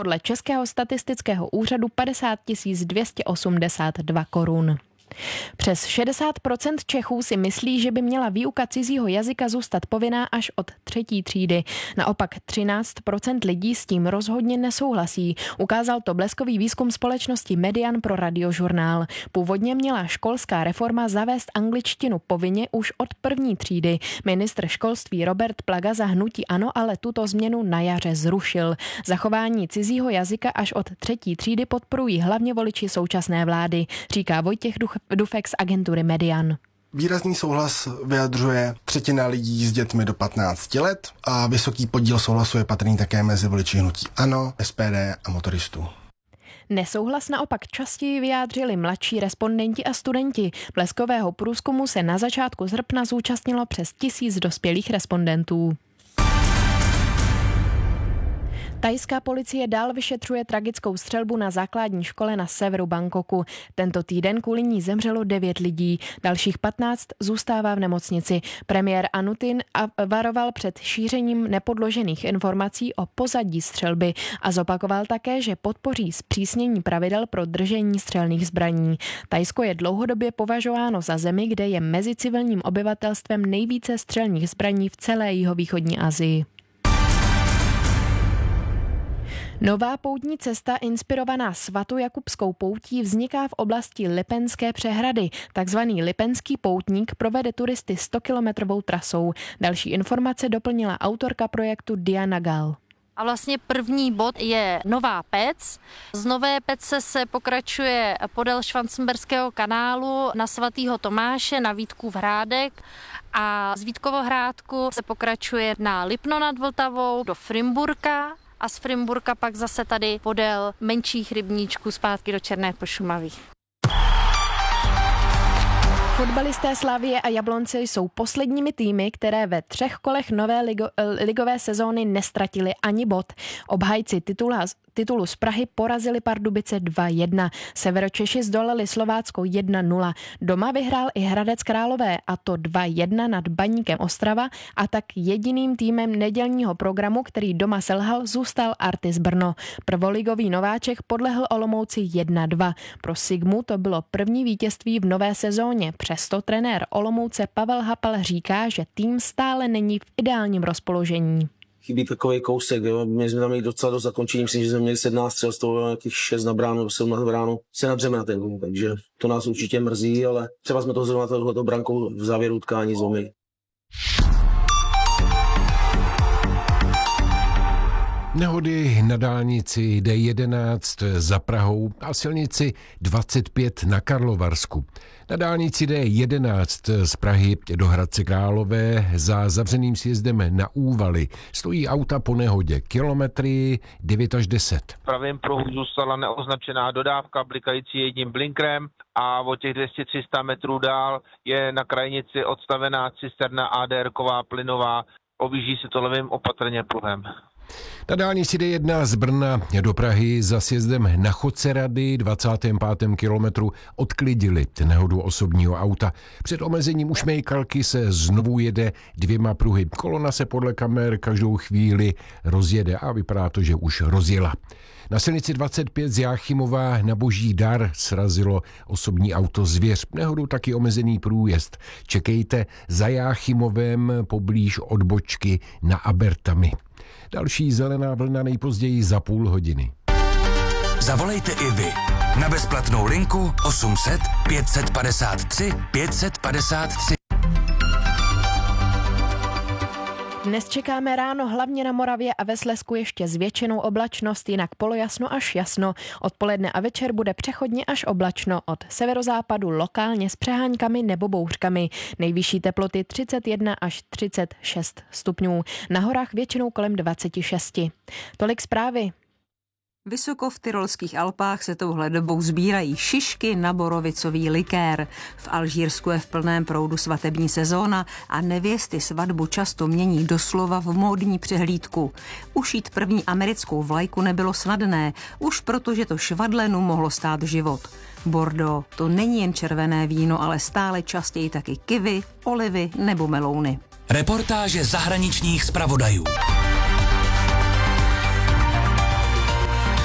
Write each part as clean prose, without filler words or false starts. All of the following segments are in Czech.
podle Českého statistického úřadu 50 282 korun. Přes 60% Čechů si myslí, že by měla výuka cizího jazyka zůstat povinná až od 3. třídy. Naopak 13% lidí s tím rozhodně nesouhlasí. Ukázal to bleskový výzkum společnosti Median pro Radiožurnál. Původně měla školská reforma zavést angličtinu povinně už od 1. třídy. Ministr školství Robert Plaga za hnutí ANO ale tuto změnu na jaře zrušil. Zachování cizího jazyka až od 3. třídy podporují hlavně voliči současné vlády, říká Vojtěch Dufek z agentury Median. Výrazný souhlas vyjadřuje 1/3 lidí s dětmi do 15 let a vysoký podíl souhlasu je patrný také mezi voliči hnutí ANO, SPD a motoristů. Nesouhlas naopak častěji vyjádřili mladší respondenti a studenti. Bleskového průzkumu se na začátku srpna zúčastnilo přes 1000 dospělých respondentů. Thajská policie dál vyšetřuje tragickou střelbu na základní škole na severu Bangkoku. Tento týden kvůli ní zemřelo 9 lidí, dalších 15 zůstává v nemocnici. Premiér Anutin varoval před šířením nepodložených informací o pozadí střelby a zopakoval také, že podpoří zpřísnění pravidel pro držení střelných zbraní. Thajsko je dlouhodobě považováno za zemi, kde je mezi civilním obyvatelstvem nejvíce střelných zbraní v celé jihovýchodní Asii. Nová poutní cesta inspirovaná svatojakubskou poutí vzniká v oblasti Lipenské přehrady. Takzvaný Lipenský poutník provede turisty 100kilometrovou trasou. Další informace doplnila autorka projektu Diana Gal. A vlastně první bod je Nová Pec. Z Nové Pece se pokračuje podél Švancemberského kanálu na svatého Tomáše, na Vítkův Hrádek a z Vítkovo-Hrádku se pokračuje na Lipno nad Vltavou do Frimburka a z Frimburka pak zase tady podél menších rybníčků zpátky do Černé Pošumavy. Fotbalisté Slavie a Jablonce jsou posledními týmy, které ve 3 kolech nové ligové sezóny nestratili ani bod. Obhájci titulu z Prahy porazili Pardubice 2-1. Severočeši zdolali Slovácko 1-0. Doma vyhrál i Hradec Králové, a to 2-1 nad Baníkem Ostrava, a tak jediným týmem nedělního programu, který doma selhal, zůstal Artis Brno. Prvoligový nováček podlehl Olomouci 1-2. Pro Sigmu to bylo první vítězství v nové sezóně. Přesto trenér Olomouce Pavel Hapal říká, že tým stále není v ideálním rozpoložení. Chybí takový kousek, jo. My jsme tam měli docela do zakončení, myslím, že jsme měli 17 střel, z toho nějakých 6 na bránu, 7 na bránu. Se nadřeme na ten gól, takže to nás určitě mrzí, ale třeba jsme to zrovna tohleto brankou v závěru utkání zlomili. Nehody na dálnici D11 za Prahou a silnici 25 na Karlovarsku. Na dálnici D11 z Prahy do Hradce Králové za zavřeným sjezdem na Úvaly stojí auta po nehodě, kilometry 9 až 10. V pravém pruhu zůstala neoznačená dodávka blikající jedním blinkrem a o těch 200-300 metrů dál je na krajnici odstavená cisterna ADR-ková plynová. Objíždí se to levým opatrně pruhem. Na dálnici D1 z Brna do Prahy za sjezdem na Chodce Rady 25. kilometru odklidili nehodu osobního auta. Před omezením ušmejkalky se znovu jede 2 pruhy. Kolona se podle kamer každou chvíli rozjede a vypadá to, že už rozjela. Na silnici 25 z Jáchymova na Boží Dar srazilo osobní auto Zvěř. Nehodu taky omezený průjezd. Čekejte za Jáchymovem poblíž odbočky na Abertami. Další zelená vlna nejpozději za půl hodiny. Zavolejte i vy na bezplatnou linku 800 553 553. Dnes čekáme ráno hlavně na Moravě a ve Slezsku ještě s většinou oblačnost, jinak polojasno až jasno. Odpoledne a večer bude přechodně až oblačno, od severozápadu lokálně s přeháňkami nebo bouřkami. Nejvyšší teploty 31 až 36 stupňů. Na horách většinou kolem 26. Tolik zprávy. Vysoko v tyrolských Alpách se touhle dobou sbírají šišky na borovicový likér. V Alžírsku je v plném proudu svatební sezóna a nevěsty svatbu často mění doslova v módní přehlídku. Ušít první americkou vlajku nebylo snadné, už protože to švadlenu mohlo stát život. Bordeaux to není jen červené víno, ale stále častěji taky kivy, olivy nebo melouny. Reportáže zahraničních zpravodajů.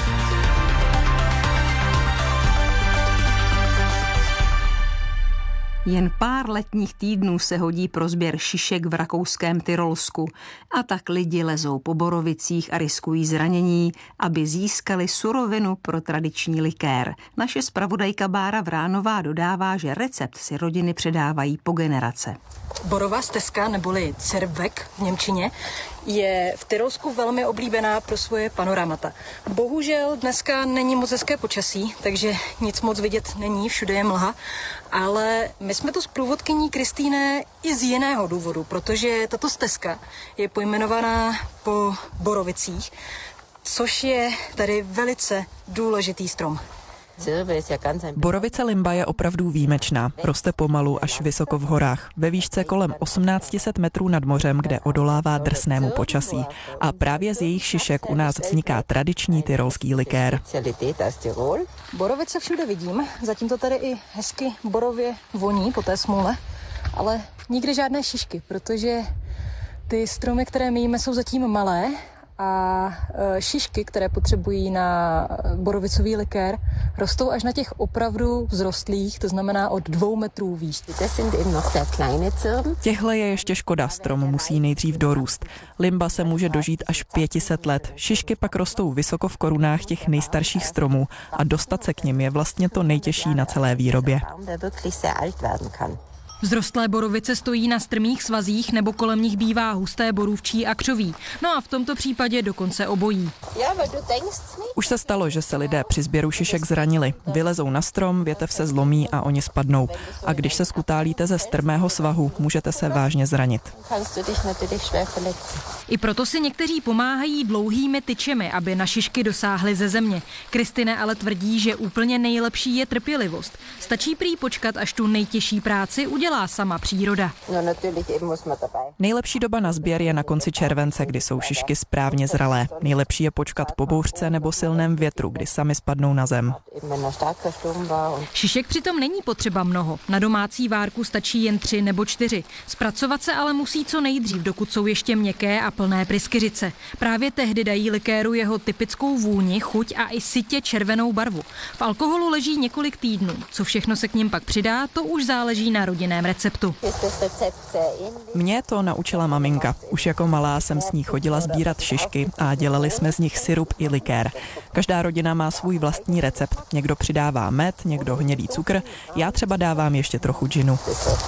Jen pár letních týdnů se hodí pro sběr šišek v rakouském Tyrolsku. A tak lidi lezou po borovicích a riskují zranění, aby získali surovinu pro tradiční likér. Naše zpravodajka Bára Vránová dodává, že recept si rodiny předávají po generace. Borová stezka, neboli Zervek v němčině, je v Tyrolsku velmi oblíbená pro svoje panoramata. Bohužel dneska není moc hezké počasí, takže nic moc vidět není, všude je mlha, ale my jsme tu s průvodkyní Kristýne i z jiného důvodu, protože tato stezka je pojmenovaná po borovicích, což je tady velice důležitý strom. Borovice Limba je opravdu výjimečná. Roste pomalu až vysoko v horách. Ve výšce kolem 1800 metrů nad mořem, kde odolává drsnému počasí. A právě z jejich šišek u nás vzniká tradiční tyrolský likér. Borovice všude vidím, zatím to tady i hezky borově voní po té smůle, ale nikdy žádné šišky, protože ty stromy, které my jíme, jsou zatím malé a šišky, které potřebují na borovicový likér, rostou až na těch opravdu vzrostlých, to znamená od 2 metrů výš. Těhle je ještě škoda, strom musí nejdřív dorůst. Limba se může dožít až 500 let. Šišky pak rostou vysoko v korunách těch nejstarších stromů a dostat se k nim je vlastně to nejtěžší na celé výrobě. Vzrostlé borovice stojí na strmých svazích nebo kolem nich bývá husté borůvčí a křoví. No a v tomto případě dokonce obojí. Už se stalo, že se lidé při sběru šišek zranili. Vylezou na strom, větev se zlomí a oni spadnou. A když se skutálíte ze strmého svahu, můžete se vážně zranit. I proto si někteří pomáhají dlouhými tyčemi, aby na šišky dosáhly ze země. Kristine ale tvrdí, že úplně nejlepší je trpělivost. Stačí prý počkat, až tu nejtěžší práci udělá sama příroda. Nejlepší doba na sběr je na konci července, kdy jsou šišky správně zralé. Nejlepší je počkat po bouřce nebo silném větru, kdy sami spadnou na zem. Šišek přitom není potřeba mnoho. Na domácí várku stačí jen 3 nebo 4. Zpracovat se ale musí co nejdřív, dokud jsou ještě měkké a plné pryskyřice. Právě tehdy dají likéru jeho typickou vůni, chuť a i sytě červenou barvu. V alkoholu leží několik týdnů. Co všechno se k nim pak přidá, to už záleží na rodinném receptu. Mě to naučila maminka. Už jako malá jsem s ní chodila sbírat šišky a dělali jsme z nich sirup i likér. Každá rodina má svůj vlastní recept. Někdo přidává med, někdo hnědý cukr, já třeba dávám ještě trochu džinu.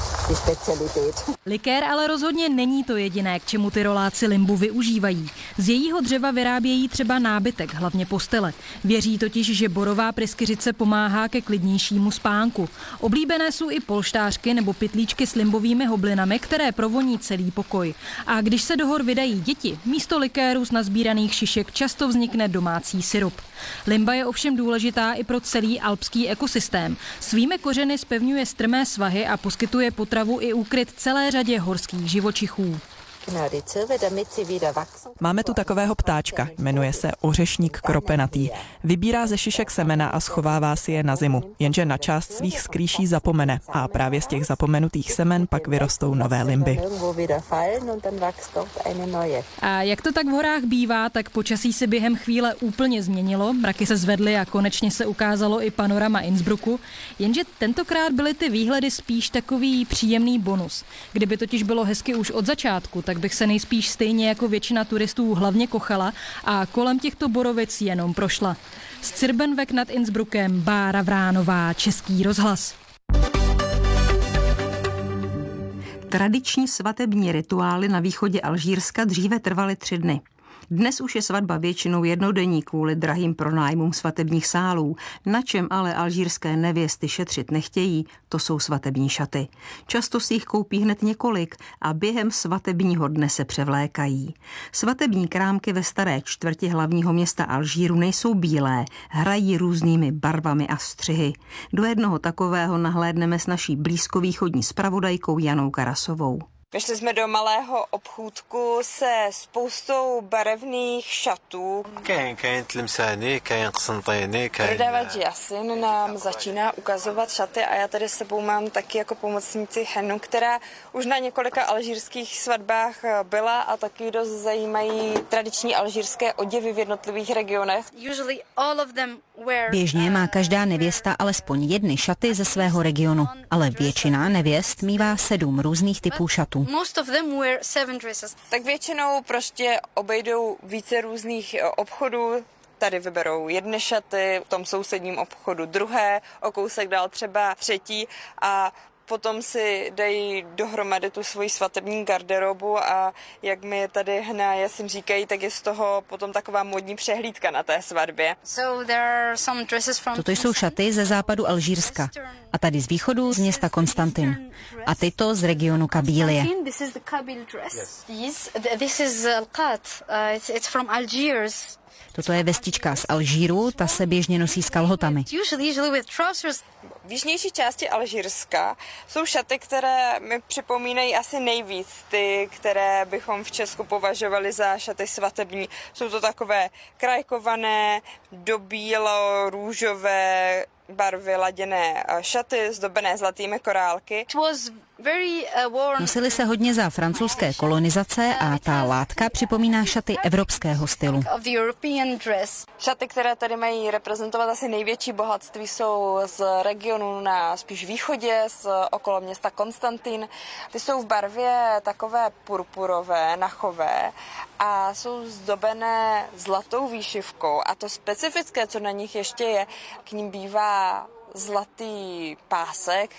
Likér ale rozhodně není to jediné, k čemu Tyroláci Limbu využívají. Z jejího dřeva vyrábějí třeba nábytek, hlavně postele. Věří totiž, že borová pryskyřice pomáhá ke klidnějšímu spánku. Oblíbené jsou i polštářky nebo pytlíčky s limbovými hoblinami, které provoní celý pokoj. A když se do hor vydají děti, místo likéru z nazbíraných šišek často vznikne domácí sirup. Limba je ovšem důležitá i pro celý alpský ekosystém. Svými kořeny zpevňuje strmé svahy a poskytuje potravu i úkryt celé řadě horských živočichů. Máme tu takového ptáčka, jmenuje se ořešník kropenatý. Vybírá ze šišek semena a schovává si je na zimu, jenže na část svých skrýší zapomene a právě z těch zapomenutých semen pak vyrostou nové limby. A jak to tak v horách bývá, tak počasí se během chvíle úplně změnilo, mraky se zvedly a konečně se ukázalo i panorama Innsbrucku, jenže tentokrát byly ty výhledy spíš takový příjemný bonus. Kdyby totiž bylo hezky už od začátku, tak bych se nejspíš stejně jako většina turistů hlavně kochala a kolem těchto borovic jenom prošla. Z Zirbenweg nad Innsbruckem Bára Vránová, Český rozhlas. Tradiční svatební rituály na východě Alžírska dříve trvaly 3 dny. Dnes už je svatba většinou jednodenní kvůli drahým pronájmům svatebních sálů. Na čem ale alžírské nevěsty šetřit nechtějí, to jsou svatební šaty. Často si jich koupí hned několik a během svatebního dne se převlékají. Svatební krámky ve staré čtvrti hlavního města Alžíru nejsou bílé, hrají různými barvami a střihy. Do jednoho takového nahlédneme s naší blízkovýchodní zpravodajkou Janou Karasovou. Vešli jsme do malého obchůdku se spoustou barevných šatů. Prodavač Jasin nám začíná ukazovat šaty a já tady s sebou mám taky jako pomocnici Henu, která už na několika alžírských svatbách byla a taky dost zajímají tradiční alžírské oděvy v jednotlivých regionech. Běžně má každá nevěsta alespoň jedny šaty ze svého regionu, ale většina nevěst mívá 7 různých typů šatů. Tak většinou prostě obejdou více různých obchodů. Tady vyberou jedny šaty, v tom sousedním obchodu druhé, o kousek dál třeba třetí a potom si dají dohromady tu svoji svatební garderobu a jak mi tady Hna a Jasin říkají, tak je z toho potom taková módní přehlídka na té svatbě. Toto jsou šaty ze západu Alžírska a tady z východu z města Konstantin a tyto z regionu Kabílie. Toto je vestička z Alžíru, ta se běžně nosí s kalhotami. V jižnější části Alžírska jsou šaty, které mi připomínají asi nejvíc ty, které bychom v Česku považovali za šaty svatební. Jsou to takové krajkované, do bílo růžové barvy laděné šaty, zdobené zlatými korálky. Nosily se hodně za francouzské kolonizace a ta látka připomíná šaty evropského stylu. Šaty, které tady mají reprezentovat asi největší bohatství, jsou z regionu na spíš východě, z okolo města Konstantin. Ty jsou v barvě takové purpurové, nachové a jsou zdobené zlatou výšivkou. A to specifické, co na nich ještě je, k ním bývá zlatý pásek.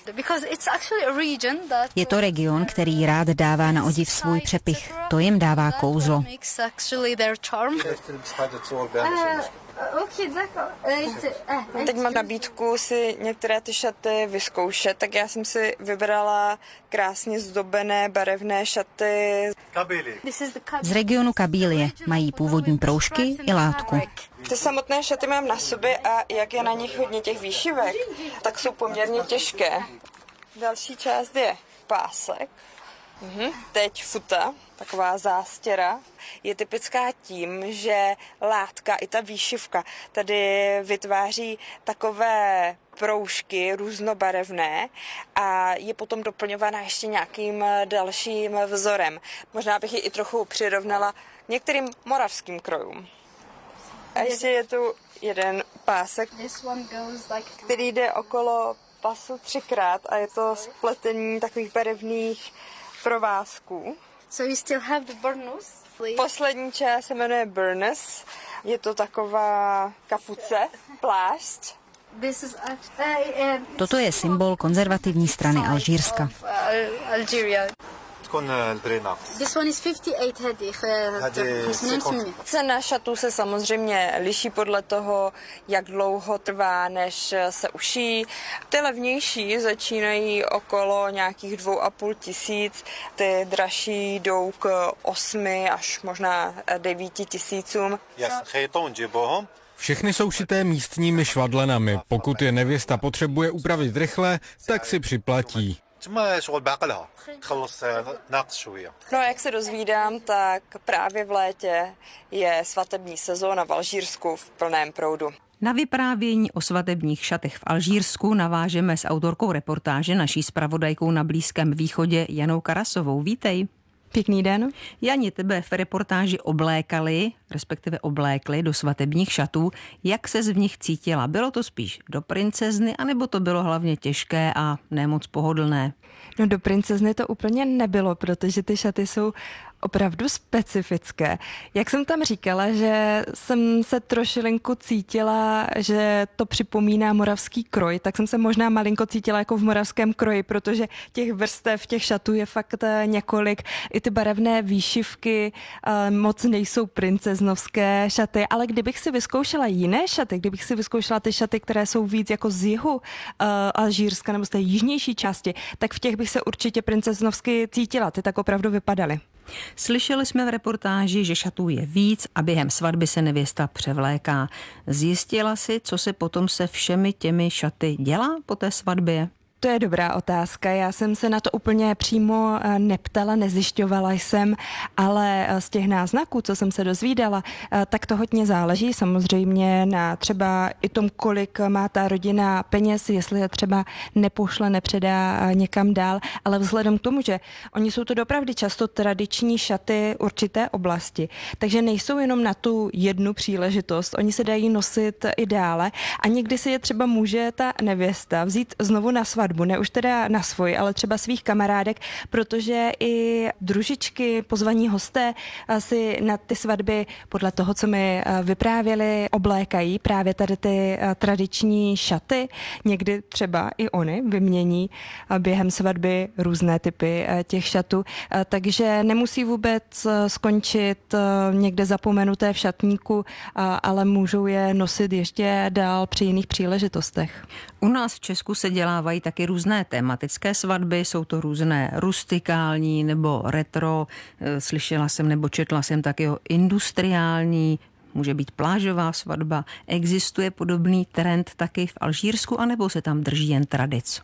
Je to region, který rád dává na oděv svůj přepich. To jim dává kouzlo. Teď mám nabídku si některé ty šaty vyzkoušet, tak já jsem si vybrala krásně zdobené barevné šaty. Z regionu Kabílie mají původní proužky i látku. Ty samotné šaty mám na sobě a jak je na nich hodně těch výšivek, tak jsou poměrně těžké. Další část je pásek. Teď futa, taková zástěra, je typická tím, že látka i ta výšivka tady vytváří takové proužky různobarevné a je potom doplňovaná ještě nějakým dalším vzorem. Možná bych ji i trochu přirovnala některým moravským krojům. A ještě je tu jeden pásek, který jde okolo pasu 3krát a je to spletení takových barevných provázků. Poslední část se jmenuje burnous. Je to taková kapuce, plášť. Toto je symbol konzervativní strany Alžírska. Cena šatů se samozřejmě liší podle toho, jak dlouho trvá, než se ušijí. Ty levnější začínají okolo nějakých 2,5 tisíc, ty dražší jdou k 8 až možná 9 tisícům. Všechny jsou šité místními švadlenami. Pokud je nevěsta potřebuje upravit rychle, tak si připlatí. No a jak se dozvídám, tak právě v létě je svatební sezóna v Alžírsku v plném proudu. Na vyprávění o svatebních šatech v Alžírsku navážeme s autorkou reportáže, naší zpravodajkou na Blízkém východě Janou Karasovou. Vítej. Pěkný den. Jani, tebe v reportáži oblékli do svatebních šatů. Jak ses v nich cítila? Bylo to spíš do princezny, anebo to bylo hlavně těžké a nemoc pohodlné? No do princezny to úplně nebylo, protože ty šaty jsou opravdu specifické. Jak jsem tam říkala, že jsem se trošilinku cítila, že to připomíná moravský kroj, tak jsem se možná malinko cítila jako v moravském kroji, protože těch vrstev, těch šatů je fakt několik. I ty barevné výšivky moc nejsou princeznovské šaty, ale kdybych si vyzkoušela jiné šaty, kdybych si vyzkoušela ty šaty, které jsou víc jako z jihu Alžírska nebo z té jižnější části, tak v těch bych se určitě princeznovsky cítila. Ty tak opravdu vypadaly. Slyšeli jsme v reportáži, že šatů je víc a během svatby se nevěsta převléká. Zjistila si, co se potom se všemi těmi šaty dělá po té svatbě? To je dobrá otázka. Já jsem se na to úplně přímo neptala, nezjišťovala jsem, ale z těch náznaků, co jsem se dozvídala, tak to hodně záleží samozřejmě na třeba i tom, kolik má ta rodina peněz, jestli je třeba nepošle, nepředá někam dál, ale vzhledem k tomu, že oni jsou to dopravdy často tradiční šaty určité oblasti, takže nejsou jenom na tu jednu příležitost, oni se dají nosit i dále a někdy si je třeba může ta nevěsta vzít znovu na svatbu, ne už teda na svoji, ale třeba svých kamarádek, protože i družičky, pozvaní hosté si na ty svatby podle toho, co mi vyprávěli, oblékají právě tady ty tradiční šaty. Někdy třeba i oni vymění během svatby různé typy těch šatů, takže nemusí vůbec skončit někde zapomenuté v šatníku, ale můžou je nosit ještě dál při jiných příležitostech. U nás v Česku se dělávají taky různé tematické svatby, jsou to různé rustikální nebo retro, slyšela jsem nebo četla jsem taky o industriální, může být plážová svatba. Existuje podobný trend taky v Alžírsku, anebo se tam drží jen tradic?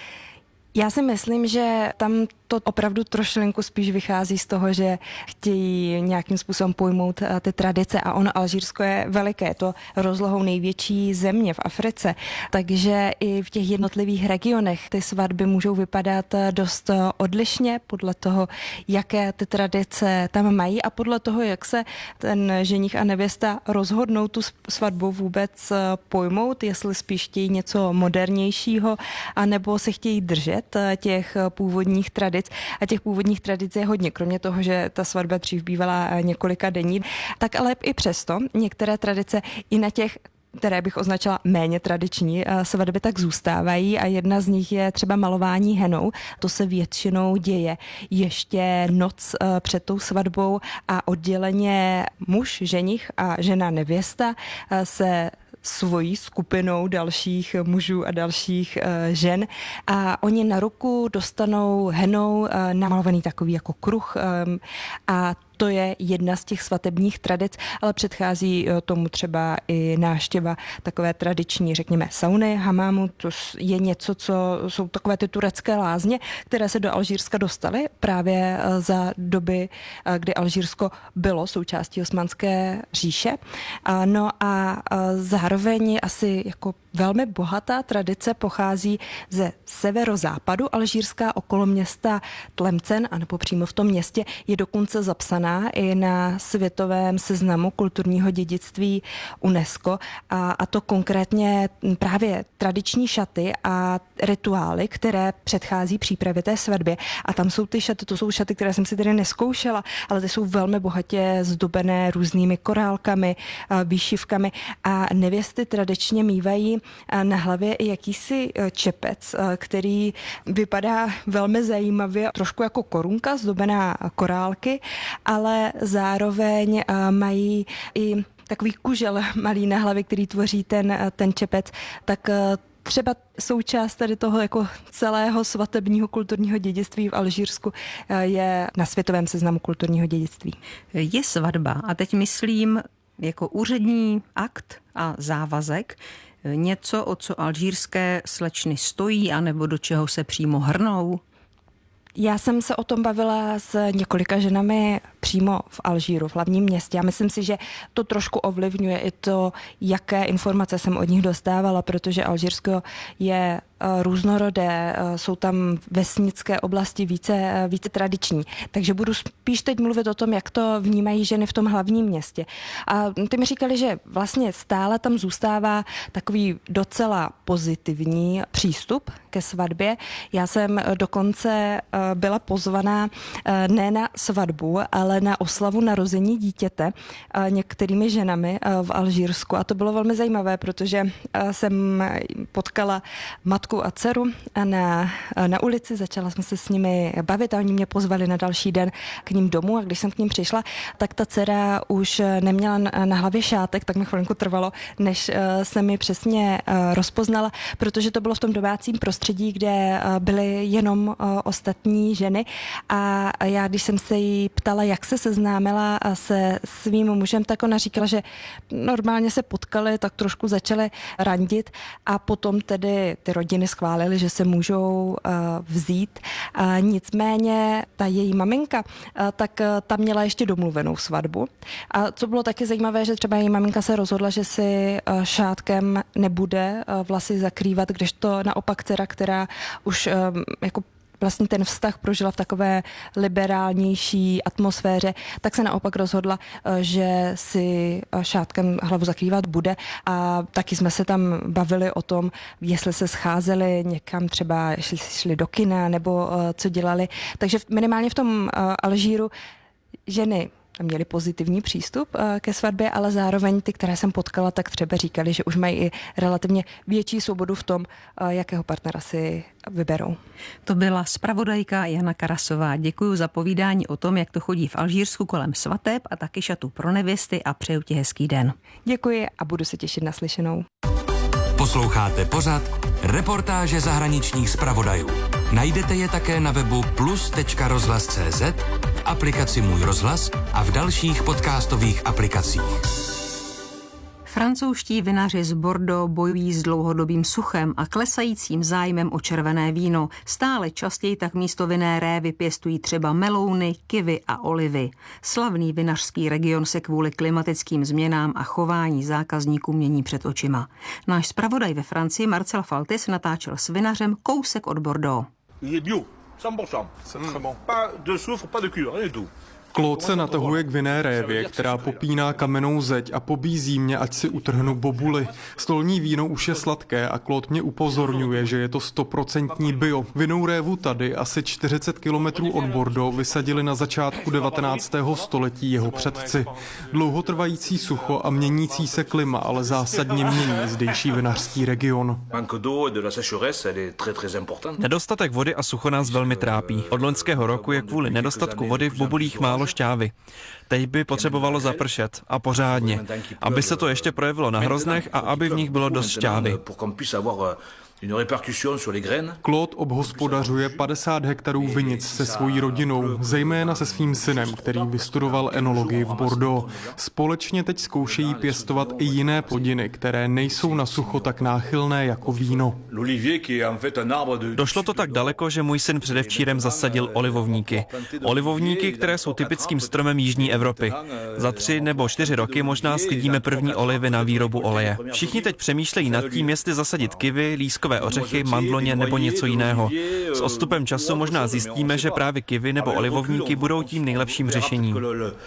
Já si myslím, že tam to opravdu trošilinku spíš vychází z toho, že chtějí nějakým způsobem pojmout ty tradice a ono Alžírsko je veliké, je to rozlohou největší země v Africe, takže i v těch jednotlivých regionech ty svatby můžou vypadat dost odlišně podle toho, jaké ty tradice tam mají a podle toho, jak se ten ženich a nevěsta rozhodnou tu svatbu vůbec pojmout, jestli spíš chtějí něco modernějšího, anebo se chtějí držet těch původních tradic. A těch původních tradic je hodně, kromě toho, že ta svatba dřív bývala několika denní. Tak ale i přesto některé tradice i na těch, které bych označila méně tradiční svatby, tak zůstávají a jedna z nich je třeba malování henou. To se většinou děje ještě noc před tou svatbou a odděleně muž, ženich a žena nevěsta se svojí skupinou dalších mužů a dalších žen a oni na ruku dostanou henou namalovaný takový jako kruh a to je jedna z těch svatebních tradic, ale předchází tomu třeba i návštěva takové tradiční, řekněme, sauny, hamámu. To je něco, co jsou takové ty turecké lázně, které se do Alžírska dostaly právě za doby, kdy Alžírsko bylo součástí Osmanské říše. No a zároveň asi jako velmi bohatá tradice pochází ze severozápadu Alžírska, okolo města Tlemcen, anebo přímo v tom městě je dokonce zapsaná i na světovém seznamu kulturního dědictví UNESCO a to konkrétně právě tradiční šaty a rituály, které předchází přípravě té svatbě. A tam jsou ty šaty, to jsou šaty, které jsem si tedy neskoušela, ale ty jsou velmi bohatě zdobené různými korálkami, výšivkami a nevěsty tradičně mívají na hlavě i jakýsi čepec, který vypadá velmi zajímavě, trošku jako korunka zdobená korálky, ale zároveň mají i takový kužel malý na hlavě, který tvoří ten čepec, tak třeba součást tady toho jako celého svatebního kulturního dědictví v Alžírsku je na světovém seznamu kulturního dědictví. Je svatba a teď myslím jako úřední akt a závazek, něco, o co alžírské slečny stojí, anebo do čeho se přímo hrnou? Já jsem se o tom bavila s několika ženami přímo v Alžíru, v hlavním městě. A myslím si, že to trošku ovlivňuje i to, jaké informace jsem od nich dostávala, protože Alžírsko je různorodé, jsou tam vesnické oblasti více tradiční. Takže budu spíš teď mluvit o tom, jak to vnímají ženy v tom hlavním městě. A ty mi říkali, že vlastně stále tam zůstává takový docela pozitivní přístup ke svatbě. Já jsem dokonce byla pozvaná ne na svatbu, ale na oslavu narození dítěte některými ženami v Alžírsku. A to bylo velmi zajímavé, protože jsem potkala matku a dceru na ulici, začala jsme se s nimi bavit a oni mě pozvali na další den k ním domů a když jsem k ním přišla, tak ta dcera už neměla na hlavě šátek, tak mi chvilinku trvalo, než se mi přesně rozpoznala, protože to bylo v tom domácím prostředí, kde byly jenom ostatní ženy a já, když jsem se jí ptala, jak jak se seznámila se svým mužem, tak ona říkala, že normálně se potkali, tak trošku začali randit a potom tedy ty rodiny schválily, že se můžou vzít. Nicméně ta její maminka, tak ta měla ještě domluvenou svatbu. A co bylo taky zajímavé, že třeba její maminka se rozhodla, že si šátkem nebude vlasy zakrývat, když to naopak dcera, která už jako vlastně ten vztah prožila v takové liberálnější atmosféře, tak se naopak rozhodla, že si šátkem hlavu zakrývat bude a taky jsme se tam bavili o tom, jestli se scházeli někam, třeba jestli šli do kina nebo co dělali. Takže minimálně v tom Alžíru ženy měli pozitivní přístup ke svatbě, ale zároveň ty, které jsem potkala, tak třeba říkali, že už mají i relativně větší svobodu v tom, jakého partnera si vyberou. To byla zpravodajka Jana Karasová. Děkuji za povídání o tom, jak to chodí v Alžírsku kolem svateb a taky šatu pro nevěsty a přeju ti hezký den. Děkuji a budu se těšit na slyšenou. Posloucháte pořad Reportáže zahraničních zpravodajů. Najdete je také na webu plus.rozhlas.cz, v aplikaci Můj rozhlas a v dalších podcastových aplikacích. Francouzští vinaři z Bordeaux bojují s dlouhodobým suchem a klesajícím zájmem o červené víno. Stále častěji tak místo vinné révy pěstují třeba melouny, kivy a olivy. Slavný vinařský region se kvůli klimatickým změnám a chování zákazníků mění před očima. Náš zpravodaj ve Francii Marcel Faltis natáčel s vinařem kousek od Bordeaux. Je bio, 100%. C'est très bon. Pas de soufre, pas de cuir, rien du tout. Claude se natahuje k vinné révě, která popíná kamennou zeď a pobízí mě, ať si utrhnu bobuli. Stolní víno už je sladké a Claude mě upozorňuje, že je to 100% bio. Vinnou révu tady, asi 40 kilometrů od Bordeaux, vysadili na začátku 19. století jeho předci. Dlouhotrvající sucho a měnící se klima ale zásadně mění zdejší vinařský region. Nedostatek vody a sucho nás velmi trápí. Od loňského roku je kvůli nedostatku vody v bobulích málo šťávy. Teď by potřebovalo zapršet a pořádně, aby se to ještě projevilo na hroznech a aby v nich bylo dost šťávy. Claude obhospodařuje 50 hektarů vinic se svojí rodinou, zejména se svým synem, který vystudoval enologii v Bordeaux. Společně teď zkoušejí pěstovat i jiné plodiny, které nejsou na sucho tak náchylné jako víno. Došlo to tak daleko, že můj syn předevčírem zasadil olivovníky. Olivovníky, které jsou typickým stromem jižní Evropy. Za 3 nebo 4 roky možná sklidíme první olivy na výrobu oleje. Všichni teď přemýšlejí nad tím, jestli zasadit kivy, lískové ořechy, mandloně nebo něco jiného. S odstupem času možná zjistíme, že právě kivy nebo olivovníky budou tím nejlepším řešením.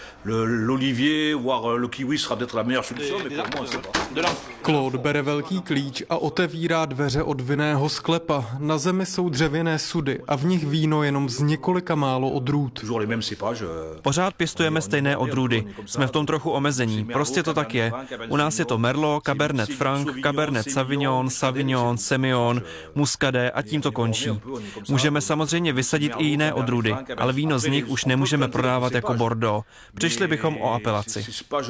Claude bere velký klíč a otevírá dveře od vinného sklepa. Na zemi jsou dřevěné sudy a v nich víno jenom z několika málo odrůd. Pořád pěstujeme stejné odrůdy. Jsme v tom trochu omezení. Prostě to tak je. U nás je to Merlot, Cabernet Franc, Cabernet Sauvignon, Sauvignon, Semillon, Muscadet a tím to končí. Můžeme samozřejmě vysadit i jiné odrůdy, ale víno z nich už nemůžeme prodávat jako Bordeaux. Přišli bychom o apelaci.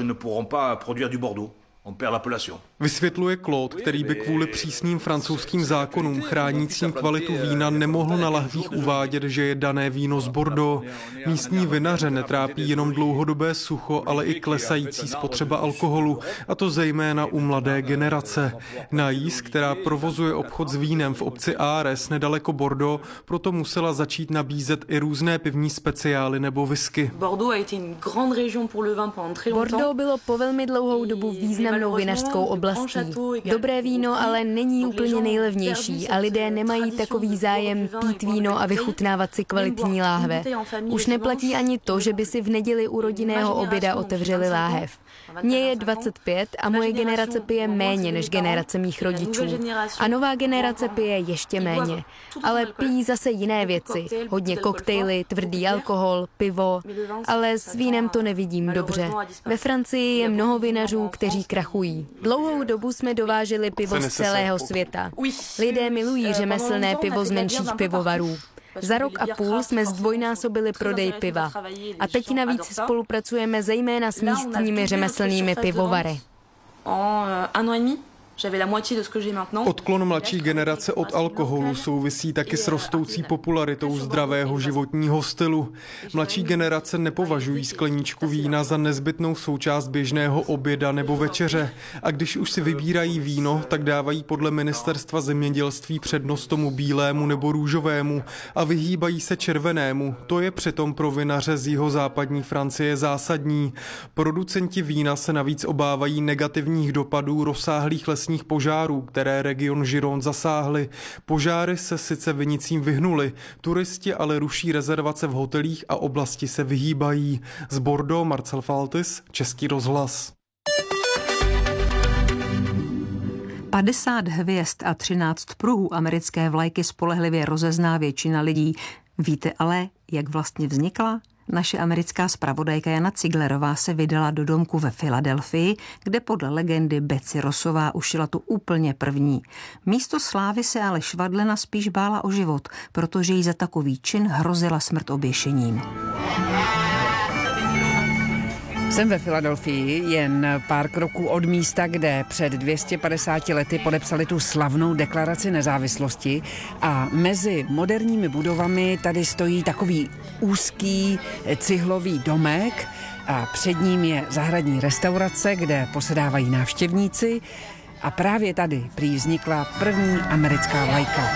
Vysvětluje Claude, který by kvůli přísným francouzským zákonům chránícím kvalitu vína nemohl na lahvích uvádět, že je dané víno z Bordeaux. Místní vinaře netrápí jenom dlouhodobé sucho, ale i klesající spotřeba alkoholu, a to zejména u mladé generace. Naïs, která provozuje obchod s vínem v obci Ares nedaleko Bordeaux, proto musela začít nabízet i různé pivní speciály nebo whisky. Bordeaux bylo po velmi dlouhou dobu významnou vinařskou oblastí. Dobré víno ale není úplně nejlevnější a lidé nemají takový zájem pít víno a vychutnávat si kvalitní láhve. Už neplatí ani to, že by si v neděli u rodinného oběda otevřeli láhev. Mně je 25 a moje generace pije méně než generace mých rodičů. A nová generace pije ještě méně. Ale pijí zase jiné věci. Hodně koktejly, tvrdý alkohol, pivo. Ale s vínem to nevidím dobře. Ve Francii je mnoho vinařů, kteří krachují. Dlouhou dobu jsme dováželi pivo z celého světa. Lidé milují řemeslné pivo z menších pivovarů. Za rok a půl jsme zdvojnásobili prodej piva. A teď navíc spolupracujeme zejména s místními řemeslnými pivovary. Odklon mladší generace od alkoholu souvisí taky s rostoucí popularitou zdravého životního stylu. Mladší generace nepovažují skleničku vína za nezbytnou součást běžného oběda nebo večeře. A když už si vybírají víno, tak dávají podle ministerstva zemědělství přednost tomu bílému nebo růžovému a vyhýbají se červenému. To je přitom pro vinaře z jihozápadní Francie zásadní. Producenti vína se navíc obávají negativních dopadů rozsáhlých lesních požárů, které region Gironde zasáhly. Požáry se sice vinicím vyhnuly, turisti ale ruší rezervace v hotelích a oblasti se vyhýbají. Z Bordeaux Marcel Faltis, Český rozhlas. 50 hvězd a 13 pruhů americké vlajky spolehlivě rozezná většina lidí. Víte ale, jak vlastně vznikla? Naše americká zpravodajka Jana Ciglerová se vydala do domku ve Filadelfii, kde podle legendy Betsy Rossová ušila tu úplně první. Místo slávy se ale Švadlena spíš bála o život, protože jí za takový čin hrozila smrt oběšením. Jsem ve Filadelfii, jen pár kroků od místa, kde před 250 lety podepsali tu slavnou deklaraci nezávislosti a mezi moderními budovami tady stojí takový úzký cihlový domek a před ním je zahradní restaurace, kde posedávají návštěvníci a právě tady prý vznikla první americká vlajka.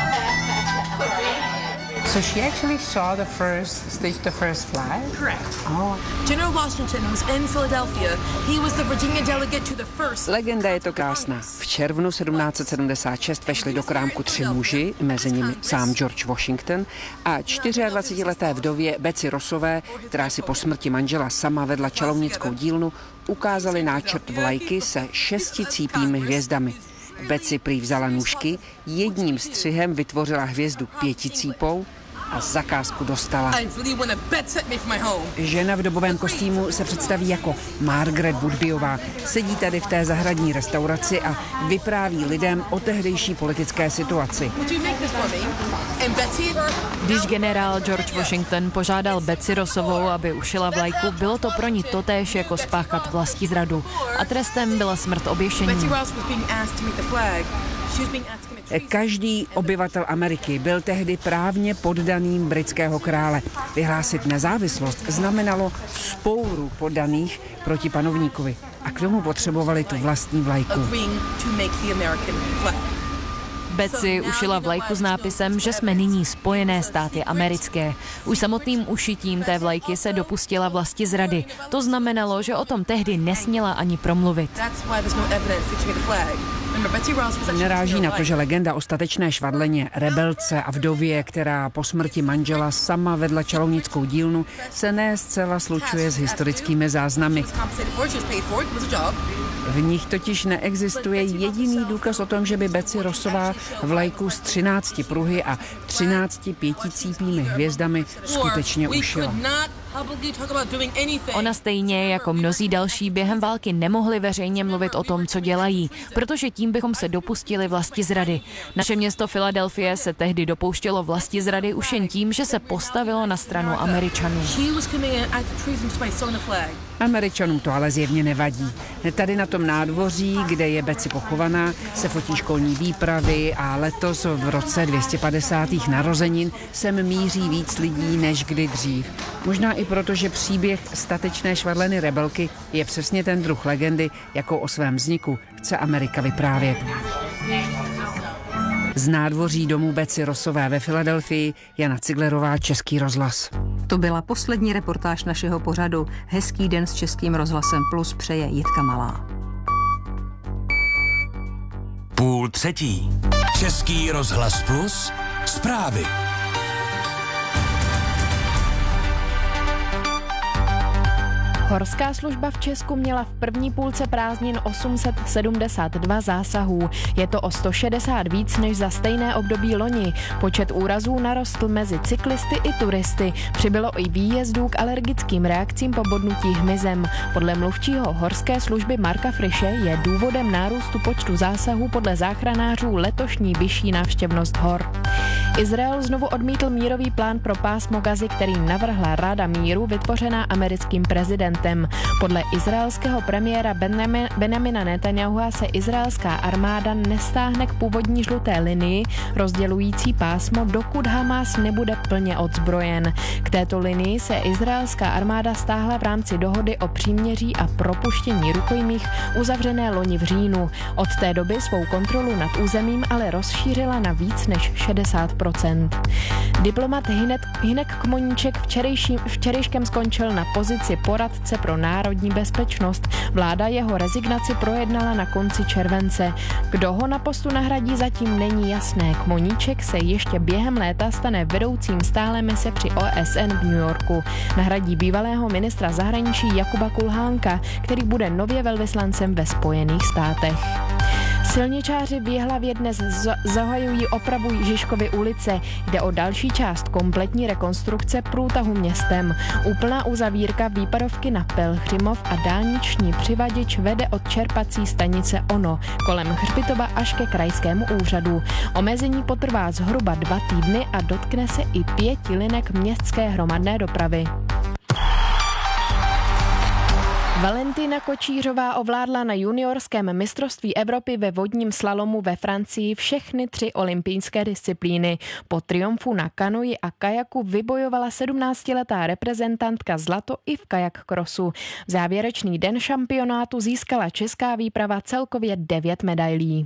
So she actually saw staged the first flag? Correct. Oh. General Washington was in Philadelphia. He was the Virginia delegate to the first. Legenda je to krásná. V červnu 1776 vešli do krámku 3 muži, mezi nimi sám George Washington a 24leté vdově Betsy Rossové, která si po smrti manžela sama vedla čarovnickou dílnu, ukázali náčrt vlajky se 6 cípými hvězdami. Betsy prý vzala nůžky, jedním střihem vytvořila hvězdu 5 cípou a zakázku dostala. Žena v dobovém kostýmu se představí jako Margaret Woodbyová. Sedí tady v té zahradní restauraci a vypráví lidem o tehdejší politické situaci. Když generál George Washington požádal Betsy Rossovou, aby ušila vlajku, bylo to pro ní totéž jako spáchat vlastizradu. A trestem byla smrt oběšení. Každý obyvatel Ameriky byl tehdy právně poddaným britského krále. Vyhlásit nezávislost znamenalo vzpouru poddaných proti panovníkovi. A k tomu potřebovali tu vlastní vlajku. Betsy ušila vlajku s nápisem, že jsme nyní Spojené státy americké. Už samotným ušitím té vlajky se dopustila vlastizrady. To znamenalo, že o tom tehdy nesměla ani promluvit. Naráží na to, že legenda o statečné švadleně, rebelce a vdově, která po smrti manžela sama vedla čarovnickou dílnu, se ne zcela slučuje s historickými záznamy. V nich totiž neexistuje jediný důkaz o tom, že by Betsy Rossová vlajku s 13 pruhy a 13 5cípými hvězdami skutečně ušila. Ona stejně jako mnozí další během války nemohli veřejně mluvit o tom, co dělají, protože tím bychom se dopustili vlastizrady. Naše město Filadelfie se tehdy dopouštělo vlastizrady už jen tím, že se postavilo na stranu Američanů. Američanům to ale zjevně nevadí. Tady na tom nádvoří, kde je Betsy pochovaná, se fotí školní výpravy a letos v roce 250. narozenin sem míří víc lidí než kdy dřív. Možná i proto, že příběh statečné švadleny rebelky je přesně ten druh legendy, jakou o svém vzniku chce Amerika vyprávět. Z nádvoří domu Betsy Rossové ve Filadelfii Jana Ciglerová, Český rozhlas. To byla poslední reportáž našeho pořadu. Hezký den s Českým rozhlasem Plus přeje Jitka Malá. 2:30. Český rozhlas Plus. Zprávy. Horská služba v Česku měla v první půlce prázdnin 872 zásahů. Je to o 160 víc než za stejné období loni. Počet úrazů narostl mezi cyklisty i turisty. Přibylo i výjezdů k alergickým reakcím po bodnutí hmyzem. Podle mluvčího horské služby Marka Friše je důvodem nárůstu počtu zásahů podle záchranářů letošní vyšší návštěvnost hor. Izrael znovu odmítl mírový plán pro pásmo Gazy, který navrhla Rada míru vytvořená americkým prezidentem. Egyptem. Podle izraelského premiéra Benjamina Netanyahua se izraelská armáda nestáhne k původní žluté linii rozdělující pásmo, dokud Hamas nebude plně odzbrojen. K této linii se izraelská armáda stáhla v rámci dohody o příměří a propuštění rukojmích uzavřené loni v říjnu. Od té doby svou kontrolu nad územím ale rozšířila na víc než 60%. Diplomat Hynek Kmoníček včerejškem skončil na pozici poradce pro národní bezpečnost. Vláda jeho rezignaci projednala na konci července. Kdo ho na postu nahradí, zatím není jasné. Kmoníček se ještě během léta stane vedoucím stálé mise při OSN v New Yorku. Nahradí bývalého ministra zahraničí Jakuba Kulhánka, který bude nově velvyslancem ve Spojených státech. Silničáři v Jihlavě dnes zahajují opravu Žižkovy ulice. Jde o další část kompletní rekonstrukce průtahu městem. Úplná uzavírka výpadovky na Pelhřimov a dálniční přivaděč vede od čerpací stanice Ono kolem Hřbitova až ke krajskému úřadu. Omezení potrvá zhruba 2 týdny a dotkne se i 5 linek městské hromadné dopravy. Valentina Kočířová ovládla na juniorském mistrovství Evropy ve vodním slalomu ve Francii všechny 3 olympijské disciplíny. Po triumfu na kanoji a kajaku vybojovala 17letá reprezentantka zlato i v kajak krosu. V závěrečný den šampionátu získala česká výprava celkově 9 medailí.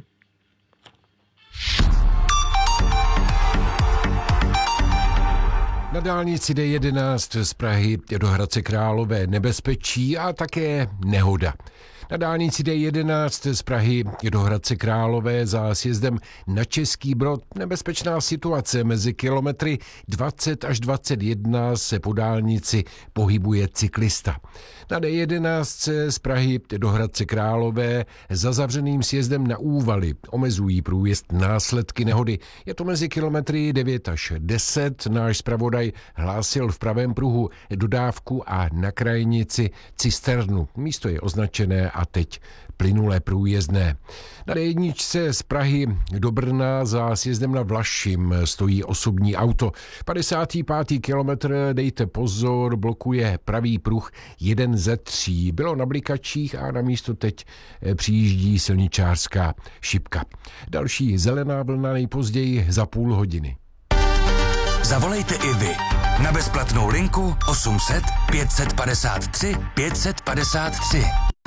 Na dálnici D11 z Prahy do Hradce Králové nebezpečí a také nehoda. Na dálnici D11 z Prahy do Hradce Králové za sjezdem na Český Brod nebezpečná situace. Mezi kilometry 20 až 21 se po dálnici pohybuje cyklista. Na D11 z Prahy do Hradce Králové za zavřeným sjezdem na Úvaly omezují průjezd následky nehody. Je to mezi kilometry 9 až 10. Náš zpravodaj hlásil v pravém pruhu dodávku a na krajnici cisternu. Místo je označené a teď plynulé průjezdné. Na D1 z Prahy do Brna za sjezdem na Vlašim stojí osobní auto. 55. kilometr, dejte pozor, blokuje pravý pruh 1 ze 3. Bylo na blikačích a na místo teď přijíždí silničářská šipka. Další zelená vlna nejpozději za půl hodiny. Zavolejte i vy na bezplatnou linku 800 553 553.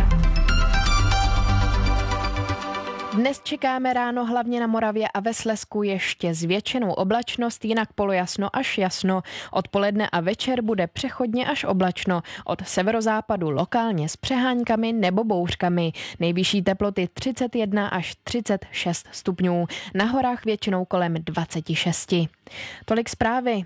Dnes čekáme ráno hlavně na Moravě a ve Slezsku ještě zvětšenou oblačnost, jinak polojasno až jasno. Odpoledne a večer bude přechodně až oblačno. Od severozápadu lokálně s přeháňkami nebo bouřkami. Nejvyšší teploty 31 až 36 stupňů. Na horách většinou kolem 26. Tolik zprávy.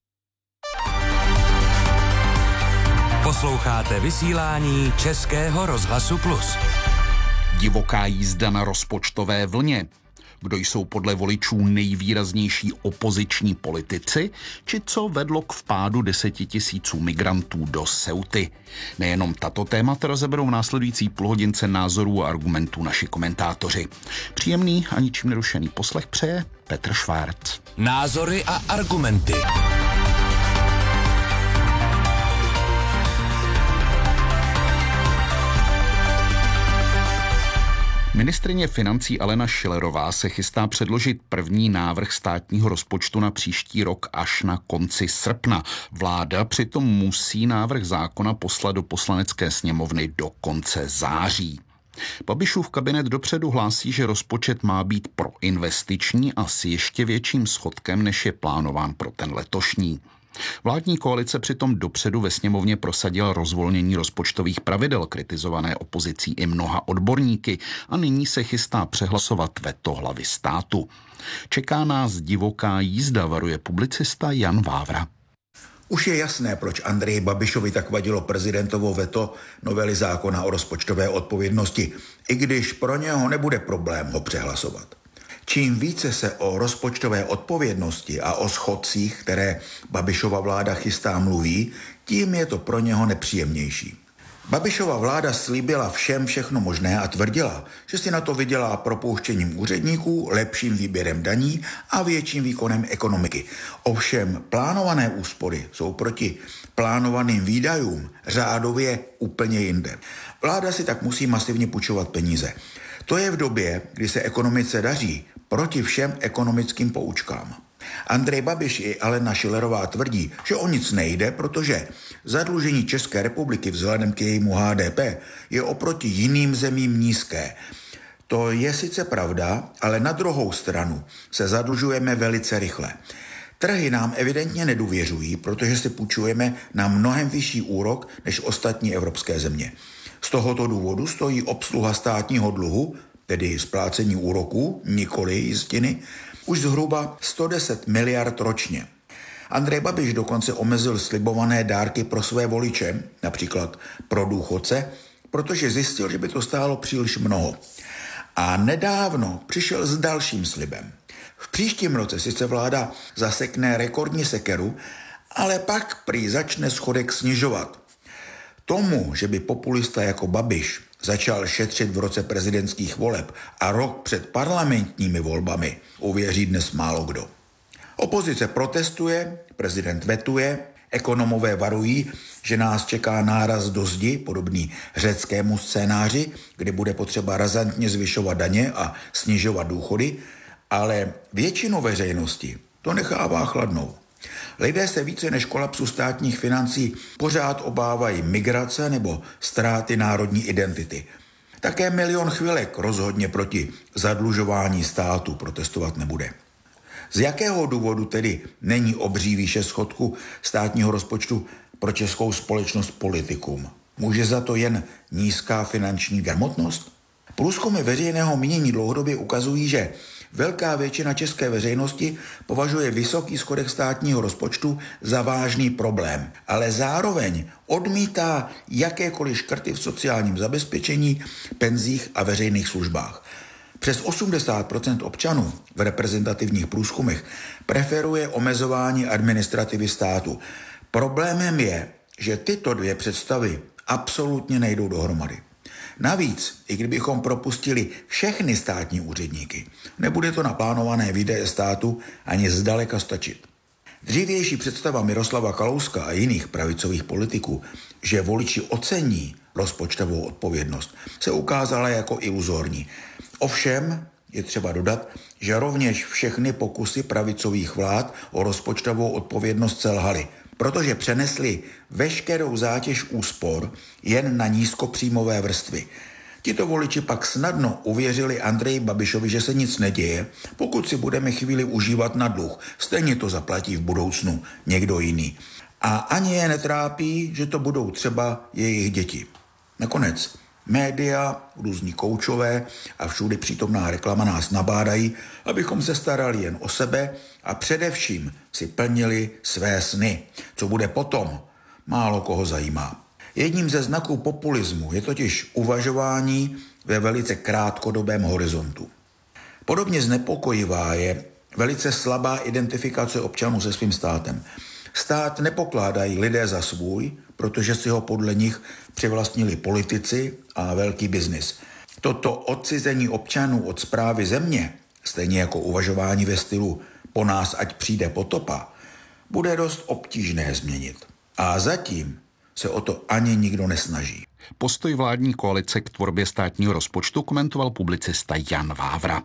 Posloucháte vysílání Českého rozhlasu Plus. Divoká jízda na rozpočtové vlně. Kdo jsou podle voličů nejvýraznější opoziční politici, či co vedlo k vpádu 10 000 migrantů do Ceuty. Nejenom tato témata rozeberou v následující půlhodince názorů a argumentů naši komentátoři. Příjemný a ničím nerušený poslech přeje Petr Švárc. Názory a argumenty. Ministryně financí Alena Schillerová se chystá předložit první návrh státního rozpočtu na příští rok až na konci srpna. Vláda přitom musí návrh zákona poslat do Poslanecké sněmovny do konce září. Babišův kabinet dopředu hlásí, že rozpočet má být proinvestiční a s ještě větším schodkem, než je plánován pro ten letošní. Vládní koalice přitom dopředu ve sněmovně prosadila rozvolnění rozpočtových pravidel, kritizované opozicí i mnoha odborníky, a nyní se chystá přehlasovat veto hlavy státu. Čeká nás divoká jízda, varuje publicista Jan Vávra. Už je jasné, proč Andreji Babišovi tak vadilo prezidentovo veto novely zákona o rozpočtové odpovědnosti, i když pro něho nebude problém ho přehlasovat. Čím více se o rozpočtové odpovědnosti a o schodcích, které Babišova vláda chystá, mluví, tím je to pro něho nepříjemnější. Babišova vláda slíbila všem všechno možné a tvrdila, že si na to vydělá propouštěním úředníků, lepším výběrem daní a větším výkonem ekonomiky. Ovšem plánované úspory jsou proti plánovaným výdajům řádově úplně jinde. Vláda si tak musí masivně půjčovat peníze. To je v době, kdy se ekonomice daří, proti všem ekonomickým poučkám. Andrej Babiš i Alena Schillerová tvrdí, že o nic nejde, protože zadlužení České republiky vzhledem k jejímu HDP je oproti jiným zemím nízké. To je sice pravda, ale na druhou stranu se zadlužujeme velice rychle. Trhy nám evidentně nedůvěřují, protože si půjčujeme na mnohem vyšší úrok než ostatní evropské země. Z tohoto důvodu stojí obsluha státního dluhu, tedy splácení úroků, nikoli jistiny, už zhruba 110 miliard ročně. Andrej Babiš dokonce omezil slibované dárky pro své voliče, například pro důchodce, protože zjistil, že by to stálo příliš mnoho. A nedávno přišel s dalším slibem. V příštím roce sice vláda zasekne rekordní sekeru, ale pak prý začne schodek snižovat. Tomu, že by populista jako Babiš začal šetřit v roce prezidentských voleb a rok před parlamentními volbami, uvěří dnes málo kdo. Opozice protestuje, prezident vetuje, ekonomové varují, že nás čeká náraz do zdi, podobný řeckému scénáři, kdy bude potřeba razantně zvyšovat daně a snižovat důchody, ale většinu veřejnosti to nechává chladnou. Lidé se více než kolapsu státních financí pořád obávají migrace nebo ztráty národní identity. Také milion chvilek rozhodně proti zadlužování státu protestovat nebude. Z jakého důvodu tedy není obří výše schodku státního rozpočtu pro českou společnost politikům? Může za to jen nízká finanční gramotnost? Průzkumy veřejného mínění dlouhodobě ukazují, že velká většina české veřejnosti považuje vysoký schodek státního rozpočtu za vážný problém, ale zároveň odmítá jakékoliv škrty v sociálním zabezpečení, penzích a veřejných službách. Přes 80% občanů v reprezentativních průzkumech preferuje omezování administrativy státu. Problémem je, že tyto dvě představy absolutně nejdou dohromady. Navíc, i kdybychom propustili všechny státní úředníky, nebude to na plánované výdaje státu ani zdaleka stačit. Dřívější představa Miroslava Kalouska a jiných pravicových politiků, že voliči ocení rozpočtovou odpovědnost, se ukázala jako iluzorní. Ovšem je třeba dodat, že rovněž všechny pokusy pravicových vlád o rozpočtovou odpovědnost selhaly, protože přenesli veškerou zátěž úspor jen na nízkopříjmové vrstvy. Tito voliči pak snadno uvěřili Andreji Babišovi, že se nic neděje, pokud si budeme chvíli užívat na dluh. Stejně to zaplatí v budoucnu někdo jiný. A ani je netrápí, že to budou třeba jejich děti. Nakonec média, různí koučové a všude přítomná reklama nás nabádají, abychom se starali jen o sebe a především si plnili své sny. Co bude potom, málo koho zajímá. Jedním ze znaků populismu je totiž uvažování ve velice krátkodobém horizontu. Podobně znepokojivá je velice slabá identifikace občanů se svým státem. Stát nepokládají lidé za svůj, protože si ho podle nich přivlastnili politici a velký biznis. Toto odcizení občanů od správy země, stejně jako uvažování ve stylu po nás ať přijde potopa, bude dost obtížné změnit. A zatím se o to ani nikdo nesnaží. Postoj vládní koalice k tvorbě státního rozpočtu komentoval publicista Jan Vávra.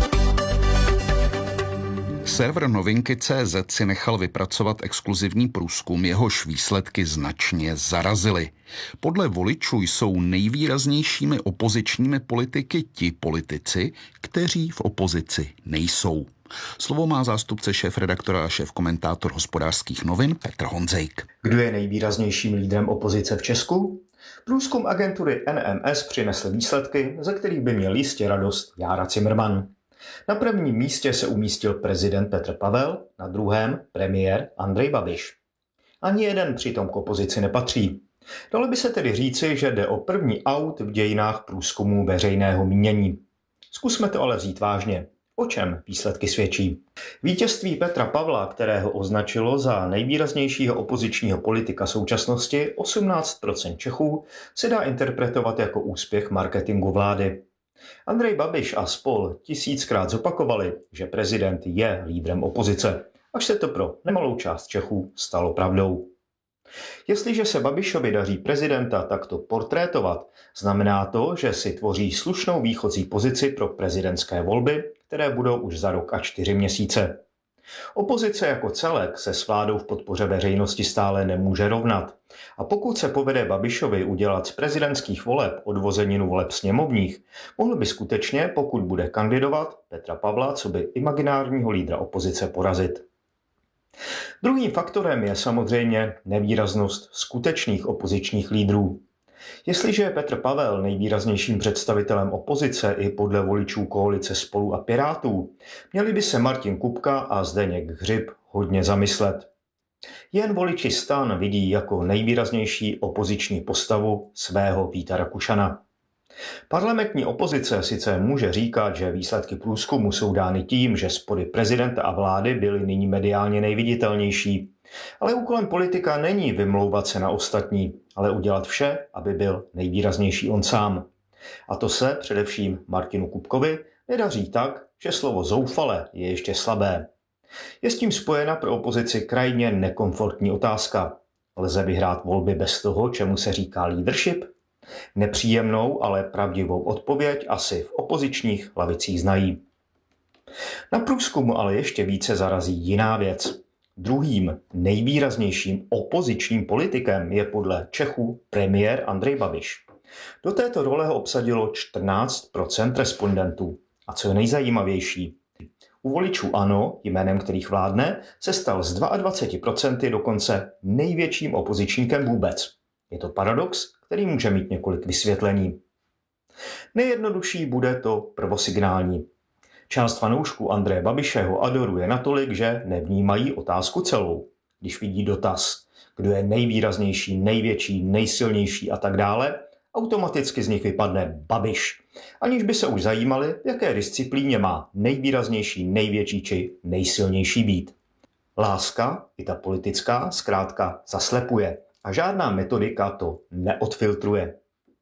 Server Novinky.cz si nechal vypracovat exkluzivní průzkum, jehož výsledky značně zarazily. Podle voličů jsou nejvýraznějšími opozičními politiky ti politici, kteří v opozici nejsou. Slovo má zástupce šéfredaktora a šéfkomentátor Hospodářských novin Petr Honzejk. Kdo je nejvýraznějším lídrem opozice v Česku? Průzkum agentury NMS přinesl výsledky, ze kterých by měl jistě radost Jára Cimrman. Na prvním místě se umístil prezident Petr Pavel, na druhém premiér Andrej Babiš. Ani jeden přitom k opozici nepatří. Dalo by se tedy říci, že jde o první aut v dějinách průzkumu veřejného mínění. Zkusme to ale vzít vážně. O čem výsledky svědčí? Vítězství Petra Pavla, kterého označilo za nejvýraznějšího opozičního politika současnosti 18% Čechů, se dá interpretovat jako úspěch marketingu vlády. Andrej Babiš a spol 1000krát zopakovali, že prezident je lídrem opozice, až se to pro nemalou část Čechů stalo pravdou. Jestliže se Babišovi daří prezidenta takto portrétovat, znamená to, že si tvoří slušnou výchozí pozici pro prezidentské volby, které budou už za rok a 4 měsíce. Opozice jako celek se s vládou v podpoře veřejnosti stále nemůže rovnat. A pokud se povede Babišovi udělat z prezidentských voleb odvozeninu voleb sněmovních, mohl by skutečně, pokud bude kandidovat, Petra Pavla coby imaginárního lídra opozice porazit. Druhým faktorem je samozřejmě nevýraznost skutečných opozičních lídrů. Jestliže je Petr Pavel nejvýraznějším představitelem opozice i podle voličů koalice Spolu a Pirátů, měli by se Martin Kupka a Zdeněk Hřib hodně zamyslet. Jen voliči STAN vidí jako nejvýraznější opoziční postavu svého Víta Rakušana. Parlamentní opozice sice může říkat, že výsledky průzkumu jsou dány tím, že spory prezidenta a vlády byly nyní mediálně nejviditelnější. Ale úkolem politika není vymlouvat se na ostatní, ale udělat vše, aby byl nejvýraznější on sám. A to se především Martinu Kupkovi nedaří tak, že slovo zoufale je ještě slabé. Je s tím spojena pro opozici krajně nekomfortní otázka. Lze vyhrát volby bez toho, čemu se říká leadership? Nepříjemnou, ale pravdivou odpověď asi v opozičních lavicích znají. Na průzkumu ale ještě více zarazí jiná věc. Druhým nejvýraznějším opozičním politikem je podle Čechů premiér Andrej Babiš. Do této role ho obsadilo 14% respondentů. A co je nejzajímavější? U voličů ANO, jménem kterých vládne, se stal z 22% dokonce největším opozičníkem vůbec. Je to paradox, který může mít několik vysvětlení. Nejjednodušší bude to prvosignální. Část fanoušků Andreje Babiše ho adoruje natolik, že nevnímají otázku celou. Když vidí dotaz, kdo je nejvýraznější, největší, nejsilnější a tak dále, automaticky z nich vypadne Babiš, aniž by se už zajímali, v jaké disciplíně má nejvýraznější, největší či nejsilnější být. Láska, i ta politická, zkrátka zaslepuje a žádná metodika to neodfiltruje.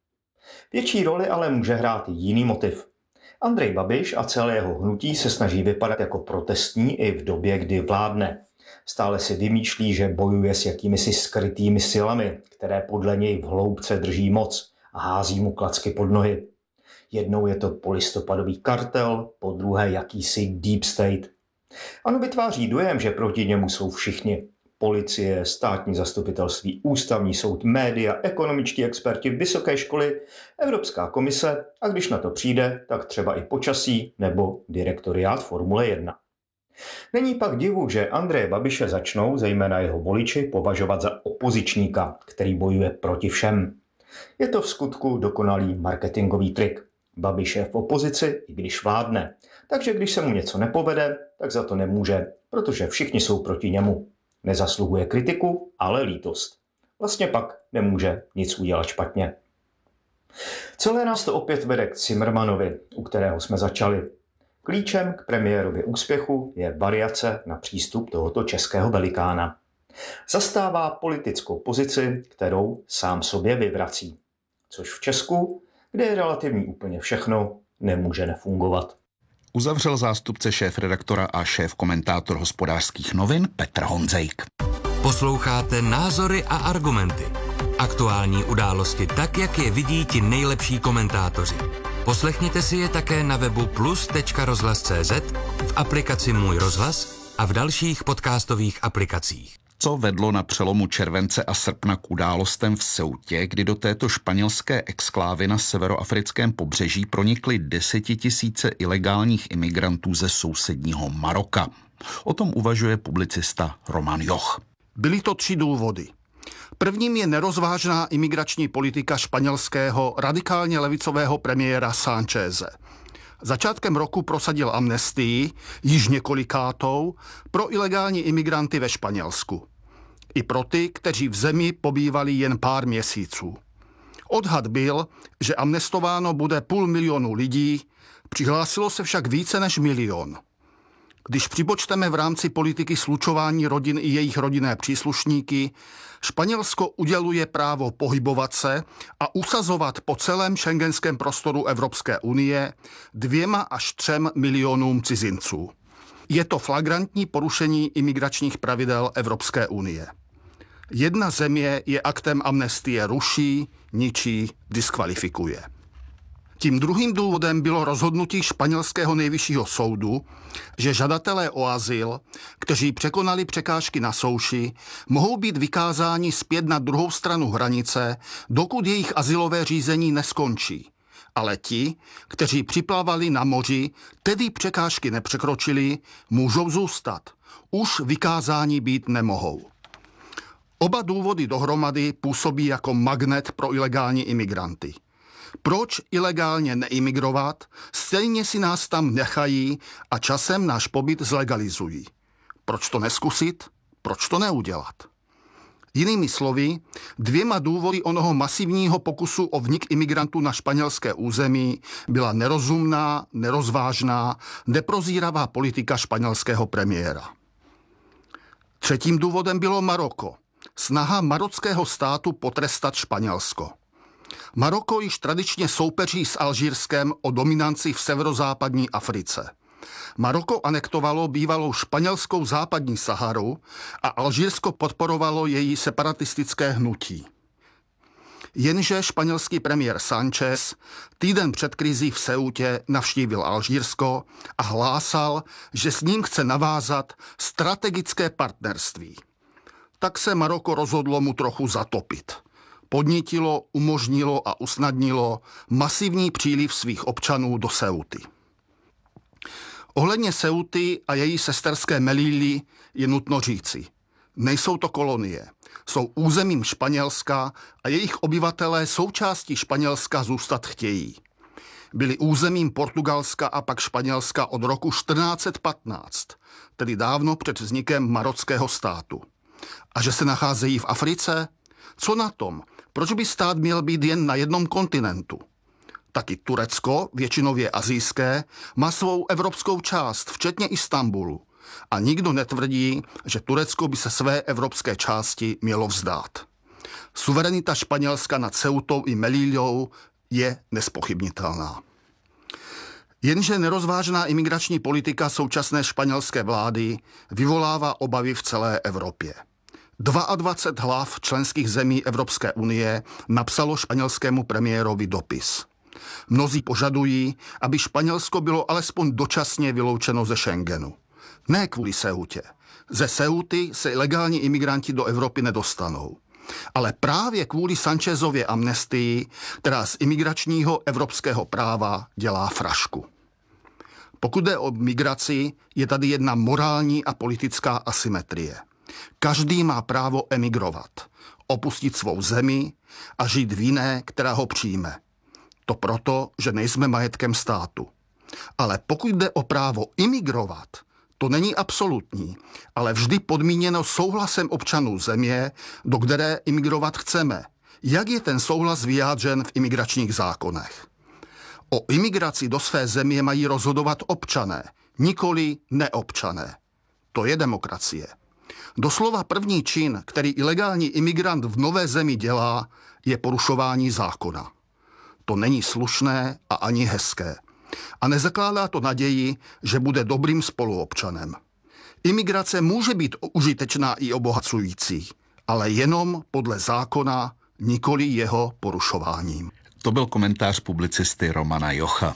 Větší roli ale může hrát jiný motiv. Andrej Babiš a celé jeho hnutí se snaží vypadat jako protestní i v době, kdy vládne. Stále si vymýšlí, že bojuje s jakýmisi skrytými silami, které podle něj v hloubce drží moc a hází mu klacky pod nohy. Jednou je to polistopadový kartel, po druhé jakýsi deep state. Ano, vytváří dojem, že proti němu jsou všichni. Policie, státní zastupitelství, ústavní soud, média, ekonomičtí experti, vysoké školy, Evropská komise a když na to přijde, tak třeba i počasí nebo direktoriát Formule 1. Není pak divu, že Andreje Babiše začnou, zejména jeho voliči, považovat za opozičníka, který bojuje proti všem. Je to v skutku dokonalý marketingový trik. Babiš je v opozici, i když vládne. Takže když se mu něco nepovede, tak za to nemůže, protože všichni jsou proti němu. Nezasluhuje kritiku, ale lítost. Vlastně pak nemůže nic udělat špatně. Celé nás to opět vede k Zimmermannovi, u kterého jsme začali. Klíčem k premiérově úspěchu je variace na přístup tohoto českého velikána. Zastává politickou pozici, kterou sám sobě vyvrací. Což v Česku, kde je relativní úplně všechno, nemůže nefungovat. Uzavřel zástupce šéfredaktora a šéf-komentátor Hospodářských novin Petr Honzejk. Posloucháte Názory a argumenty. Aktuální události tak, jak je vidí ti nejlepší komentátoři. Poslechněte si je také na webu plus.rozhlas.cz, v aplikaci Můj rozhlas a v dalších podcastových aplikacích. Co vedlo na přelomu července a srpna k událostem v Ceutě, kdy do této španělské exklávy na severoafrickém pobřeží pronikly 10 000 ilegálních imigrantů ze sousedního Maroka. O tom uvažuje publicista Roman Joch. Byly to 3 důvody. Prvním je nerozvážná imigrační politika španělského radikálně levicového premiéra Sáncheze. Začátkem roku prosadil amnestii, již několikátou, pro ilegální imigranty ve Španělsku. I pro ty, kteří v zemi pobývali jen pár měsíců. Odhad byl, že amnestováno bude 500 000 lidí, Přihlásilo se však více než 1 000 000. Když připočteme v rámci politiky slučování rodin i jejich rodinné příslušníky, Španělsko uděluje právo pohybovat se a usazovat po celém schengenském prostoru Evropské unie 2 až 3 milionům cizinců. Je to flagrantní porušení imigračních pravidel Evropské unie. Jedna země je aktem amnestie ruší, ničí, diskvalifikuje. Tím druhým důvodem bylo rozhodnutí španělského nejvyššího soudu, že žadatelé o azyl, kteří překonali překážky na souši, mohou být vykázáni zpět na druhou stranu hranice, dokud jejich azylové řízení neskončí. Ale ti, kteří připlavali na moři, tedy překážky nepřekročili, můžou zůstat. Už vykázáni být nemohou. Oba důvody dohromady působí jako magnet pro ilegální imigranty. Proč ilegálně neimigrovat? Stejně si nás tam nechají a časem náš pobyt zlegalizují. Proč to neskusit? Proč to neudělat? Jinými slovy, 2 důvody onoho masivního pokusu o vnik imigrantů na španělské území byla nerozumná, nerozvážná, neprozíravá politika španělského premiéra. Třetím důvodem bylo Maroko. Snaha marockého státu potrestat Španělsko. Maroko již tradičně soupeří s Alžírskem o dominanci v severozápadní Africe. Maroko anektovalo bývalou španělskou západní Saharu a Alžírsko podporovalo její separatistické hnutí. Jenže španělský premiér Sánchez týden před krizí v Ceutě navštívil Alžírsko a hlásal, že s ním chce navázat strategické partnerství. Tak se Maroko rozhodlo mu trochu zatopit. Podnítilo, umožnilo a usnadnilo masivní příliv svých občanů do Ceuty. Ohledně Ceuty a její sesterské Melilly je nutno říci. Nejsou to kolonie. Jsou územím Španělska a jejich obyvatelé součástí Španělska zůstat chtějí. Byli územím Portugalska a pak Španělska od roku 1415, tedy dávno před vznikem marockého státu. A že se nacházejí v Africe? Co na tom? Proč by stát měl být jen na jednom kontinentu? Taky Turecko, většinově asijské, má svou evropskou část, včetně Istanbulu. A nikdo netvrdí, že Turecko by se své evropské části mělo vzdát. Suverenita Španělska nad Ceutou i Melillou je nespochybnitelná. Jenže nerozvážná imigrační politika současné španělské vlády vyvolává obavy v celé Evropě. 22 hlav členských zemí Evropské unie napsalo španělskému premiérovi dopis. Mnozí požadují, aby Španělsko bylo alespoň dočasně vyloučeno ze Schengenu. Ne kvůli Ceutě. Ze Ceuty se ilegální imigranti do Evropy nedostanou. Ale právě kvůli Sanchezově amnestii, která z imigračního evropského práva dělá frašku. Pokud jde o migraci, je tady jedna morální a politická asymetrie. Každý má právo emigrovat, opustit svou zemi a žít v jiné, která ho přijme. To proto, že nejsme majetkem státu. Ale pokud jde o právo imigrovat, to není absolutní, ale vždy podmíněno souhlasem občanů země, do které imigrovat chceme. Jak je ten souhlas vyjádřen v imigračních zákonech? O imigraci do své země mají rozhodovat občané, nikoli neobčané. To je demokracie. Doslova první čin, který ilegální imigrant v nové zemi dělá, je porušování zákona. To není slušné a ani hezké. A nezakládá to naději, že bude dobrým spoluobčanem. Imigrace může být užitečná i obohacující, ale jenom podle zákona, nikoli jeho porušováním. To byl komentář publicisty Romana Jocha.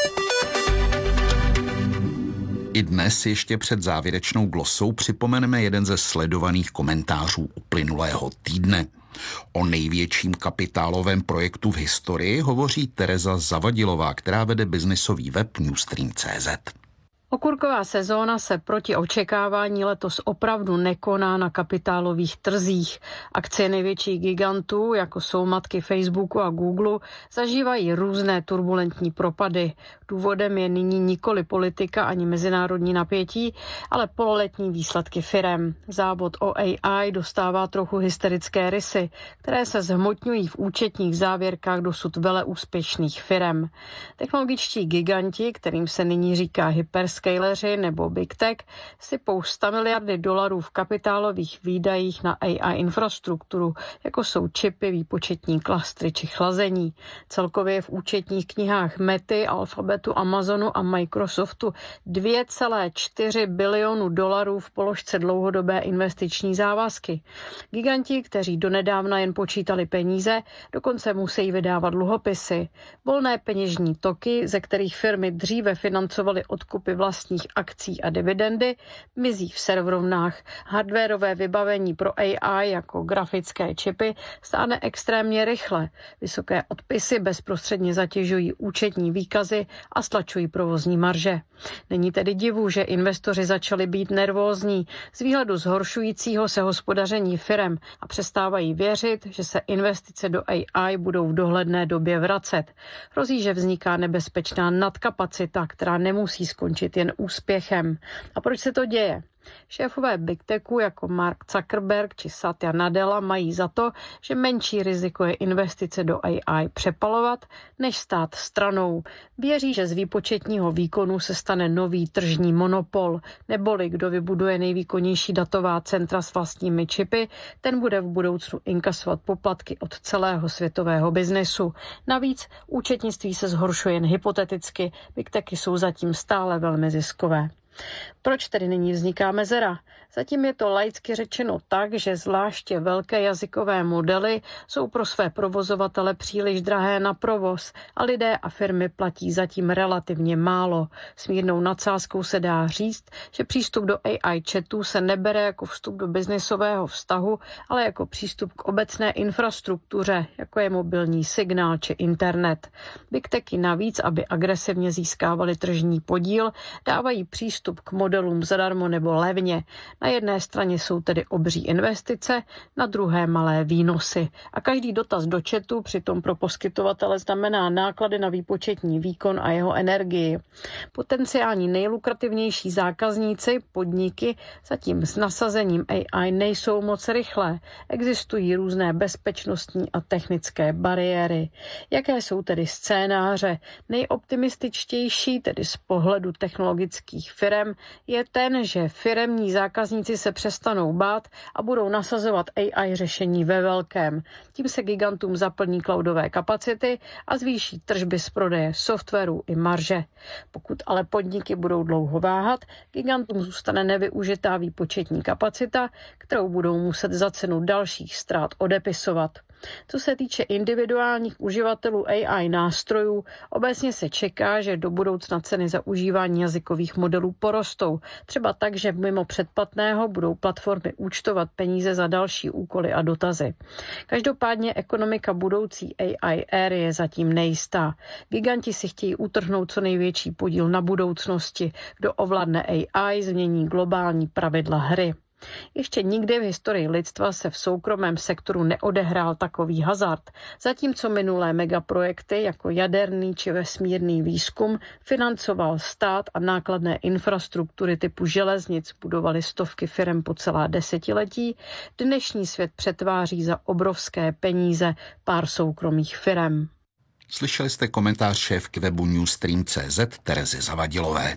I dnes ještě před závěrečnou glosou připomeneme jeden ze sledovaných komentářů uplynulého týdne. O největším kapitálovém projektu v historii hovoří Tereza Zavadilová, která vede biznisový web Newstream.cz. Okurková sezóna se proti očekávání letos opravdu nekoná na kapitálových trzích. Akcie největších gigantů, jako jsou matky Facebooku a Google, zažívají různé turbulentní propady. Důvodem je nyní nikoli politika ani mezinárodní napětí, ale pololetní výsledky firem. Závod o AI dostává trochu hysterické rysy, které se zhmotňují v účetních závěrkách dosud veleúspěšných firem. Technologičtí giganti, kterým se nyní říká hyperscaleři nebo Big Tech, sypou 100 miliardy dolarů v kapitálových výdajích na AI infrastrukturu, jako jsou čipy, výpočetní klastry či chlazení. Celkově je v účetních knihách Mety, Alphabetu, Amazonu a Microsoftu 2,4 bilionu dolarů v položce dlouhodobé investiční závazky. Giganti, kteří donedávna jen počítali peníze, dokonce musí vydávat dluhopisy. Volné peněžní toky, ze kterých firmy dříve financovaly odkupy vlastních akcí a dividendy, mizí v serverovnách. Hardwarové vybavení pro AI jako grafické čipy stáne extrémně rychle. Vysoké odpisy bezprostředně zatěžují účetní výkazy a stlačují provozní marže. Není tedy divu, že investoři začali být nervózní z výhledu zhoršujícího se hospodaření firem a přestávají věřit, že se investice do AI budou v dohledné době vracet. Hrozí, že vzniká nebezpečná nadkapacita, která nemusí skončit jen úspěchem. A proč se to děje? Šéfové Big Techu jako Mark Zuckerberg či Satya Nadella mají za to, že menší riziko je investice do AI přepalovat, než stát stranou. Věří, že z výpočetního výkonu se stane nový tržní monopol, neboli kdo vybuduje nejvýkonnější datová centra s vlastními čipy, ten bude v budoucnu inkasovat poplatky od celého světového biznesu. Navíc účetnictví se zhoršuje jen hypoteticky, Big Techy jsou zatím stále velmi ziskové. Proč tedy nyní vzniká mezera? Zatím je to laicky řečeno tak, že zvláště velké jazykové modely jsou pro své provozovatele příliš drahé na provoz a lidé a firmy platí zatím relativně málo. S mírnou nadsázkou se dá říct, že přístup do AI chatů se nebere jako vstup do biznisového vztahu, ale jako přístup k obecné infrastruktuře, jako je mobilní signál či internet. Big Techy navíc, aby agresivně získávali tržní podíl, dávají přístup k modelům zadarmo nebo levně. Na jedné straně jsou tedy obří investice, na druhé malé výnosy. A každý dotaz do chatu přitom pro poskytovatele znamená náklady na výpočetní výkon a jeho energii. Potenciální nejlukrativnější zákazníci, podniky, zatím s nasazením AI nejsou moc rychlé. Existují různé bezpečnostní a technické bariéry. Jaké jsou tedy scénáře? Nejoptimističtější, tedy z pohledu technologických firem, je ten, že firemní zákazníci se přestanou bát a budou nasazovat AI řešení ve velkém. Tím se gigantům zaplní cloudové kapacity a zvýší tržby z prodeje softwaru i marže. Pokud ale podniky budou dlouho váhat, gigantům zůstane nevyužitá výpočetní kapacita, kterou budou muset za cenu dalších ztrát odepisovat. Co se týče individuálních uživatelů AI nástrojů, obecně se čeká, že do budoucna ceny za užívání jazykových modelů porostou. Třeba tak, že mimo předplatného budou platformy účtovat peníze za další úkoly a dotazy. Každopádně ekonomika budoucí AI éry je zatím nejistá. Giganti si chtějí utrhnout co největší podíl na budoucnosti. Kdo ovládne AI, změní globální pravidla hry. Ještě nikdy v historii lidstva se v soukromém sektoru neodehrál takový hazard, zatímco minulé megaprojekty jako jaderný či vesmírný výzkum financoval stát a nákladné infrastruktury typu železnic budovaly stovky firem po celá desetiletí, dnešní svět přetváří za obrovské peníze pár soukromých firem. Slyšeli jste komentář šéfky webu Newstream.cz Terezy Zavadilové.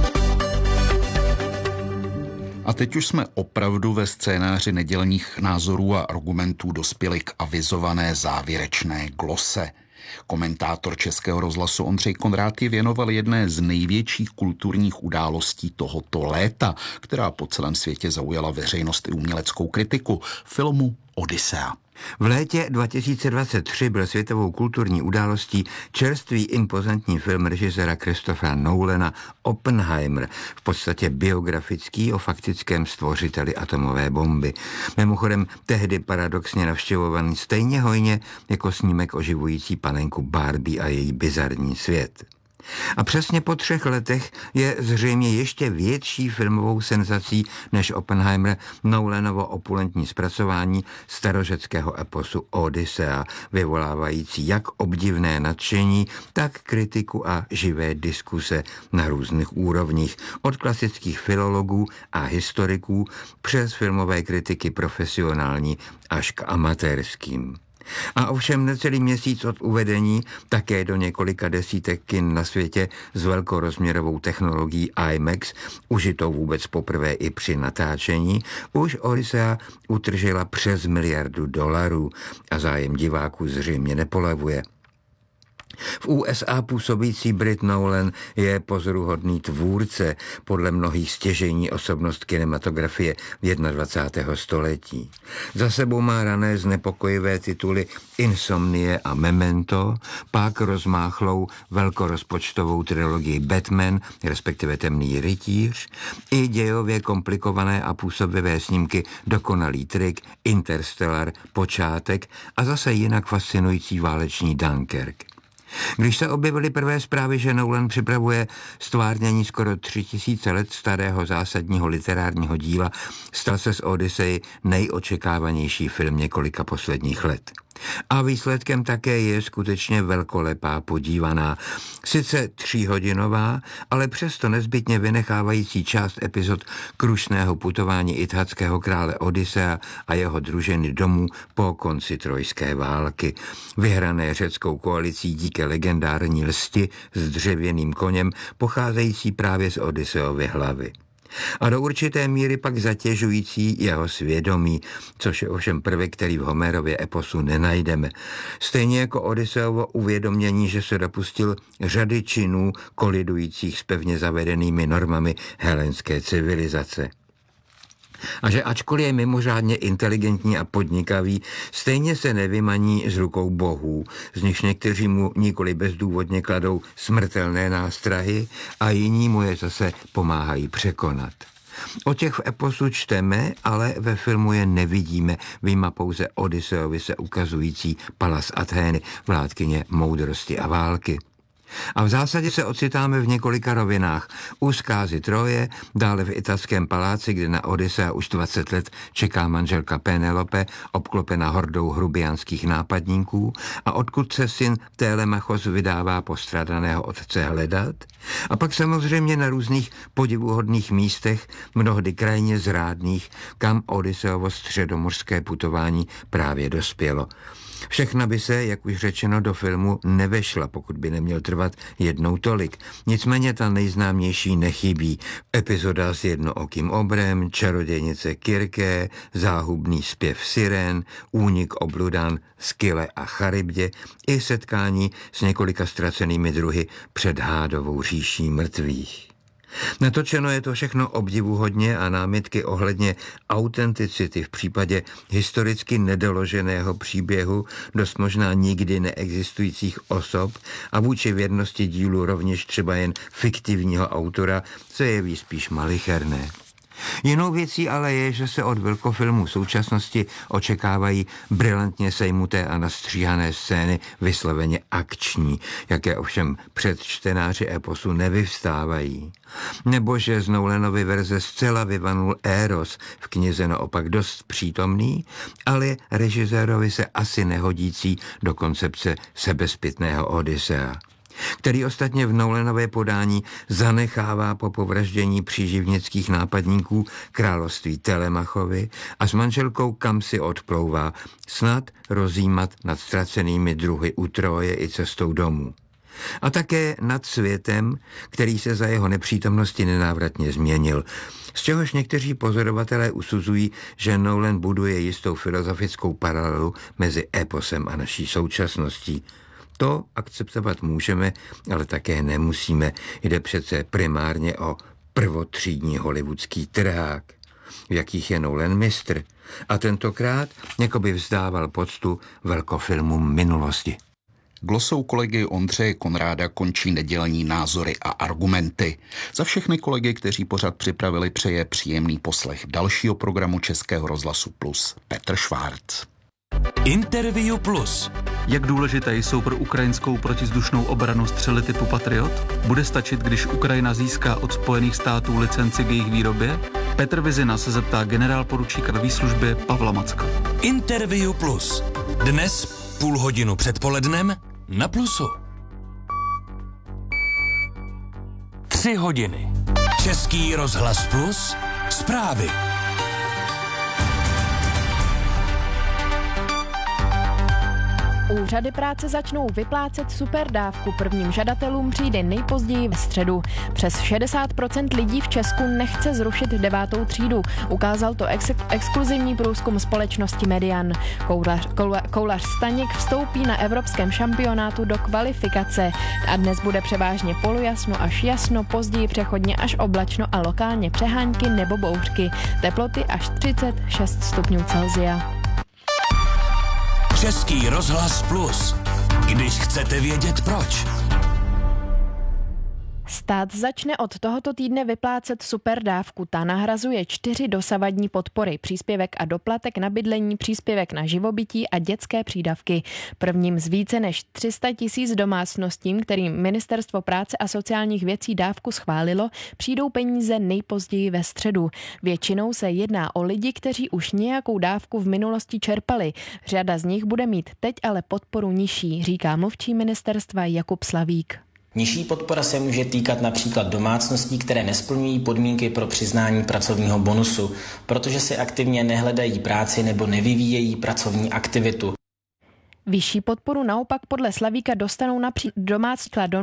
A teď už jsme opravdu ve scénáři nedělních názorů a argumentů dospěli k avizované závěrečné glose. Komentátor Českého rozhlasu Ondřej Konrád ji věnoval jedné z největších kulturních událostí tohoto léta, která po celém světě zaujala veřejnost i uměleckou kritiku, filmu Odyssea. V létě 2023 byl světovou kulturní událostí čerstvý impozantní film režiséra Christophera Nolana Oppenheimer, v podstatě biografický o faktickém stvořiteli atomové bomby. Mimochodem tehdy paradoxně navštěvovaný stejně hojně jako snímek oživující panenku Barbie a její bizarní svět. A přesně po 3 letech je zřejmě ještě větší filmovou senzací než Oppenheimer Nolanovo opulentní zpracování starořeckého eposu Odyssea, vyvolávající jak obdivné nadšení, tak kritiku a živé diskuse na různých úrovních, od klasických filologů a historiků přes filmové kritiky profesionální až k amatérským. A ovšem necelý měsíc od uvedení, také do několika desítek kin na světě s velkorozměrovou technologií IMAX, užitou vůbec poprvé i při natáčení, už Odyssea utržila přes $1 miliardu a zájem diváků zřejmě nepolevuje. V USA působící Brit Nolan je pozoruhodný tvůrce, podle mnohých stěžejní osobnost kinematografie 21. století. Za sebou má rané znepokojivé tituly Insomnie a Memento, pak rozmáchlou velkorozpočtovou trilogii Batman, respektive Temný rytíř, i dějově komplikované a působivé snímky Dokonalý trik, Interstellar, Počátek a zase jinak fascinující váleční Dunkirk. Když se objevily prvé zprávy, že Nolan připravuje stvárnění skoro 3000 let starého zásadního literárního díla, stal se z Odyssey nejočekávanější film několika posledních let. A výsledkem také je skutečně velkolepá podívaná, sice 3hodinová, ale přesto nezbytně vynechávající část epizod krušného putování ithackého krále Odyssea a jeho družiny domů po konci trojské války, vyhrané řeckou koalicí díky legendární lsti s dřevěným koněm, pocházející právě z Odysseovy hlavy. A do určité míry pak zatěžující jeho svědomí, což je ovšem prvek, který v Homerově eposu nenajdeme. Stejně jako Odysseovo uvědomění, že se dopustil řady činů kolidujících s pevně zavedenými normami helenské civilizace. A že ačkoliv je mimořádně inteligentní a podnikavý, stejně se nevymaní z rukou bohů, z nichž někteří mu nikoli bezdůvodně kladou smrtelné nástrahy a jiní mu je zase pomáhají překonat. O těch v eposu čteme, ale ve filmu je nevidíme, vyjma pouze Odysseovi se ukazující Palas Athény, vládkyně moudrosti a války. A v zásadě se ocitáme v několika rovinách. U zkázy Troje, dále v italském paláci, kde na Odyssea už 20 let čeká manželka Penelope, obklopena hordou hrubiánských nápadníků, a odkud se syn Télemachos vydává postradaného otce hledat. A pak samozřejmě na různých podivuhodných místech, mnohdy krajně zrádných, kam Odysseovo středomořské putování právě dospělo. Všechna by se, jak už řečeno, do filmu nevešla, pokud by neměl trvat jednou tolik. Nicméně ta nejznámější nechybí. Epizoda s jednookým obrem, čarodějnice Kirké, záhubný zpěv sirén, únik obludan Skyle a Charybdě i setkání s několika ztracenými druhy před hádovou říší mrtvých. Natočeno je to všechno obdivuhodně a námitky ohledně autenticity v případě historicky nedoloženého příběhu, dost možná nikdy neexistujících osob a vůči věrnosti dílu rovněž třeba jen fiktivního autora se jeví spíš malicherné. Jinou věcí ale je, že se od velkofilmů současnosti očekávají brilantně sejmuté a nastříhané scény vysloveně akční, jaké ovšem před čtenáři eposu nevyvstávají. Nebo že z Nolanovy verze zcela vyvanul Eros, v knize naopak dost přítomný, ale režisérovi se asi nehodící do koncepce sebezpytného Odyssea, který ostatně v Nolanově podání zanechává po povraždění příživnických nápadníků království Telemachovi a s manželkou kam si odplouvá, snad rozjímat nad ztracenými druhy u Troje i cestou domů. A také nad světem, který se za jeho nepřítomnosti nenávratně změnil, z čehož někteří pozorovatelé usuzují, že Nolan buduje jistou filozofickou paralelu mezi eposem a naší současností. To akceptovat můžeme, ale také nemusíme. Jde přece primárně o prvotřídní hollywoodský trhák, v jakých je Nolan mistr. A tentokrát jakoby vzdával poctu velkofilmům minulosti. Glosou kolegy Ondřeje Konráda končí nedělní názory a argumenty. Za všechny kolegy, kteří pořad připravili, přeje příjemný poslech dalšího programu Českého rozhlasu Plus Petr Švárc. Interview Plus. Jak důležité jsou pro ukrajinskou protizdušnou obranu střely typu Patriot? Bude stačit, když Ukrajina získá od Spojených států licenci k jejich výrobě? Petr Vizina se zeptá generálporučíka ve výslužbě Pavla Macka. Interview Plus. Dnes půl hodinu před polednem na Plusu. 3 hodiny. Český rozhlas Plus. Zprávy. Úřady práce začnou vyplácet superdávku. Prvním žadatelům přijde nejpozději ve středu. Přes 60% lidí v Česku nechce zrušit 9. třídu. Ukázal to exkluzivní průzkum společnosti Median. Koulař Staněk vstoupí na evropském šampionátu do kvalifikace. A dnes bude převážně polojasno až jasno, později přechodně až oblačno a lokálně přehánky nebo bouřky. Teploty až 36 stupňů Celsia. Český rozhlas Plus. Když chcete vědět proč. Stát začne od tohoto týdne vyplácet superdávku. Ta nahrazuje 4 dosavadní podpory. Příspěvek a doplatek na bydlení, příspěvek na živobytí a dětské přídavky. Prvním z více než 300 000 domácnostím, kterým Ministerstvo práce a sociálních věcí dávku schválilo, přijdou peníze nejpozději ve středu. Většinou se jedná o lidi, kteří už nějakou dávku v minulosti čerpali. Řada z nich bude mít teď ale podporu nižší, říká mluvčí ministerstva Jakub Slavík. Nižší podpora se může týkat například domácností, které nesplňují podmínky pro přiznání pracovního bonusu, protože si aktivně nehledají práci nebo nevyvíjejí pracovní aktivitu. Vyšší podporu naopak podle Slavíka dostanou například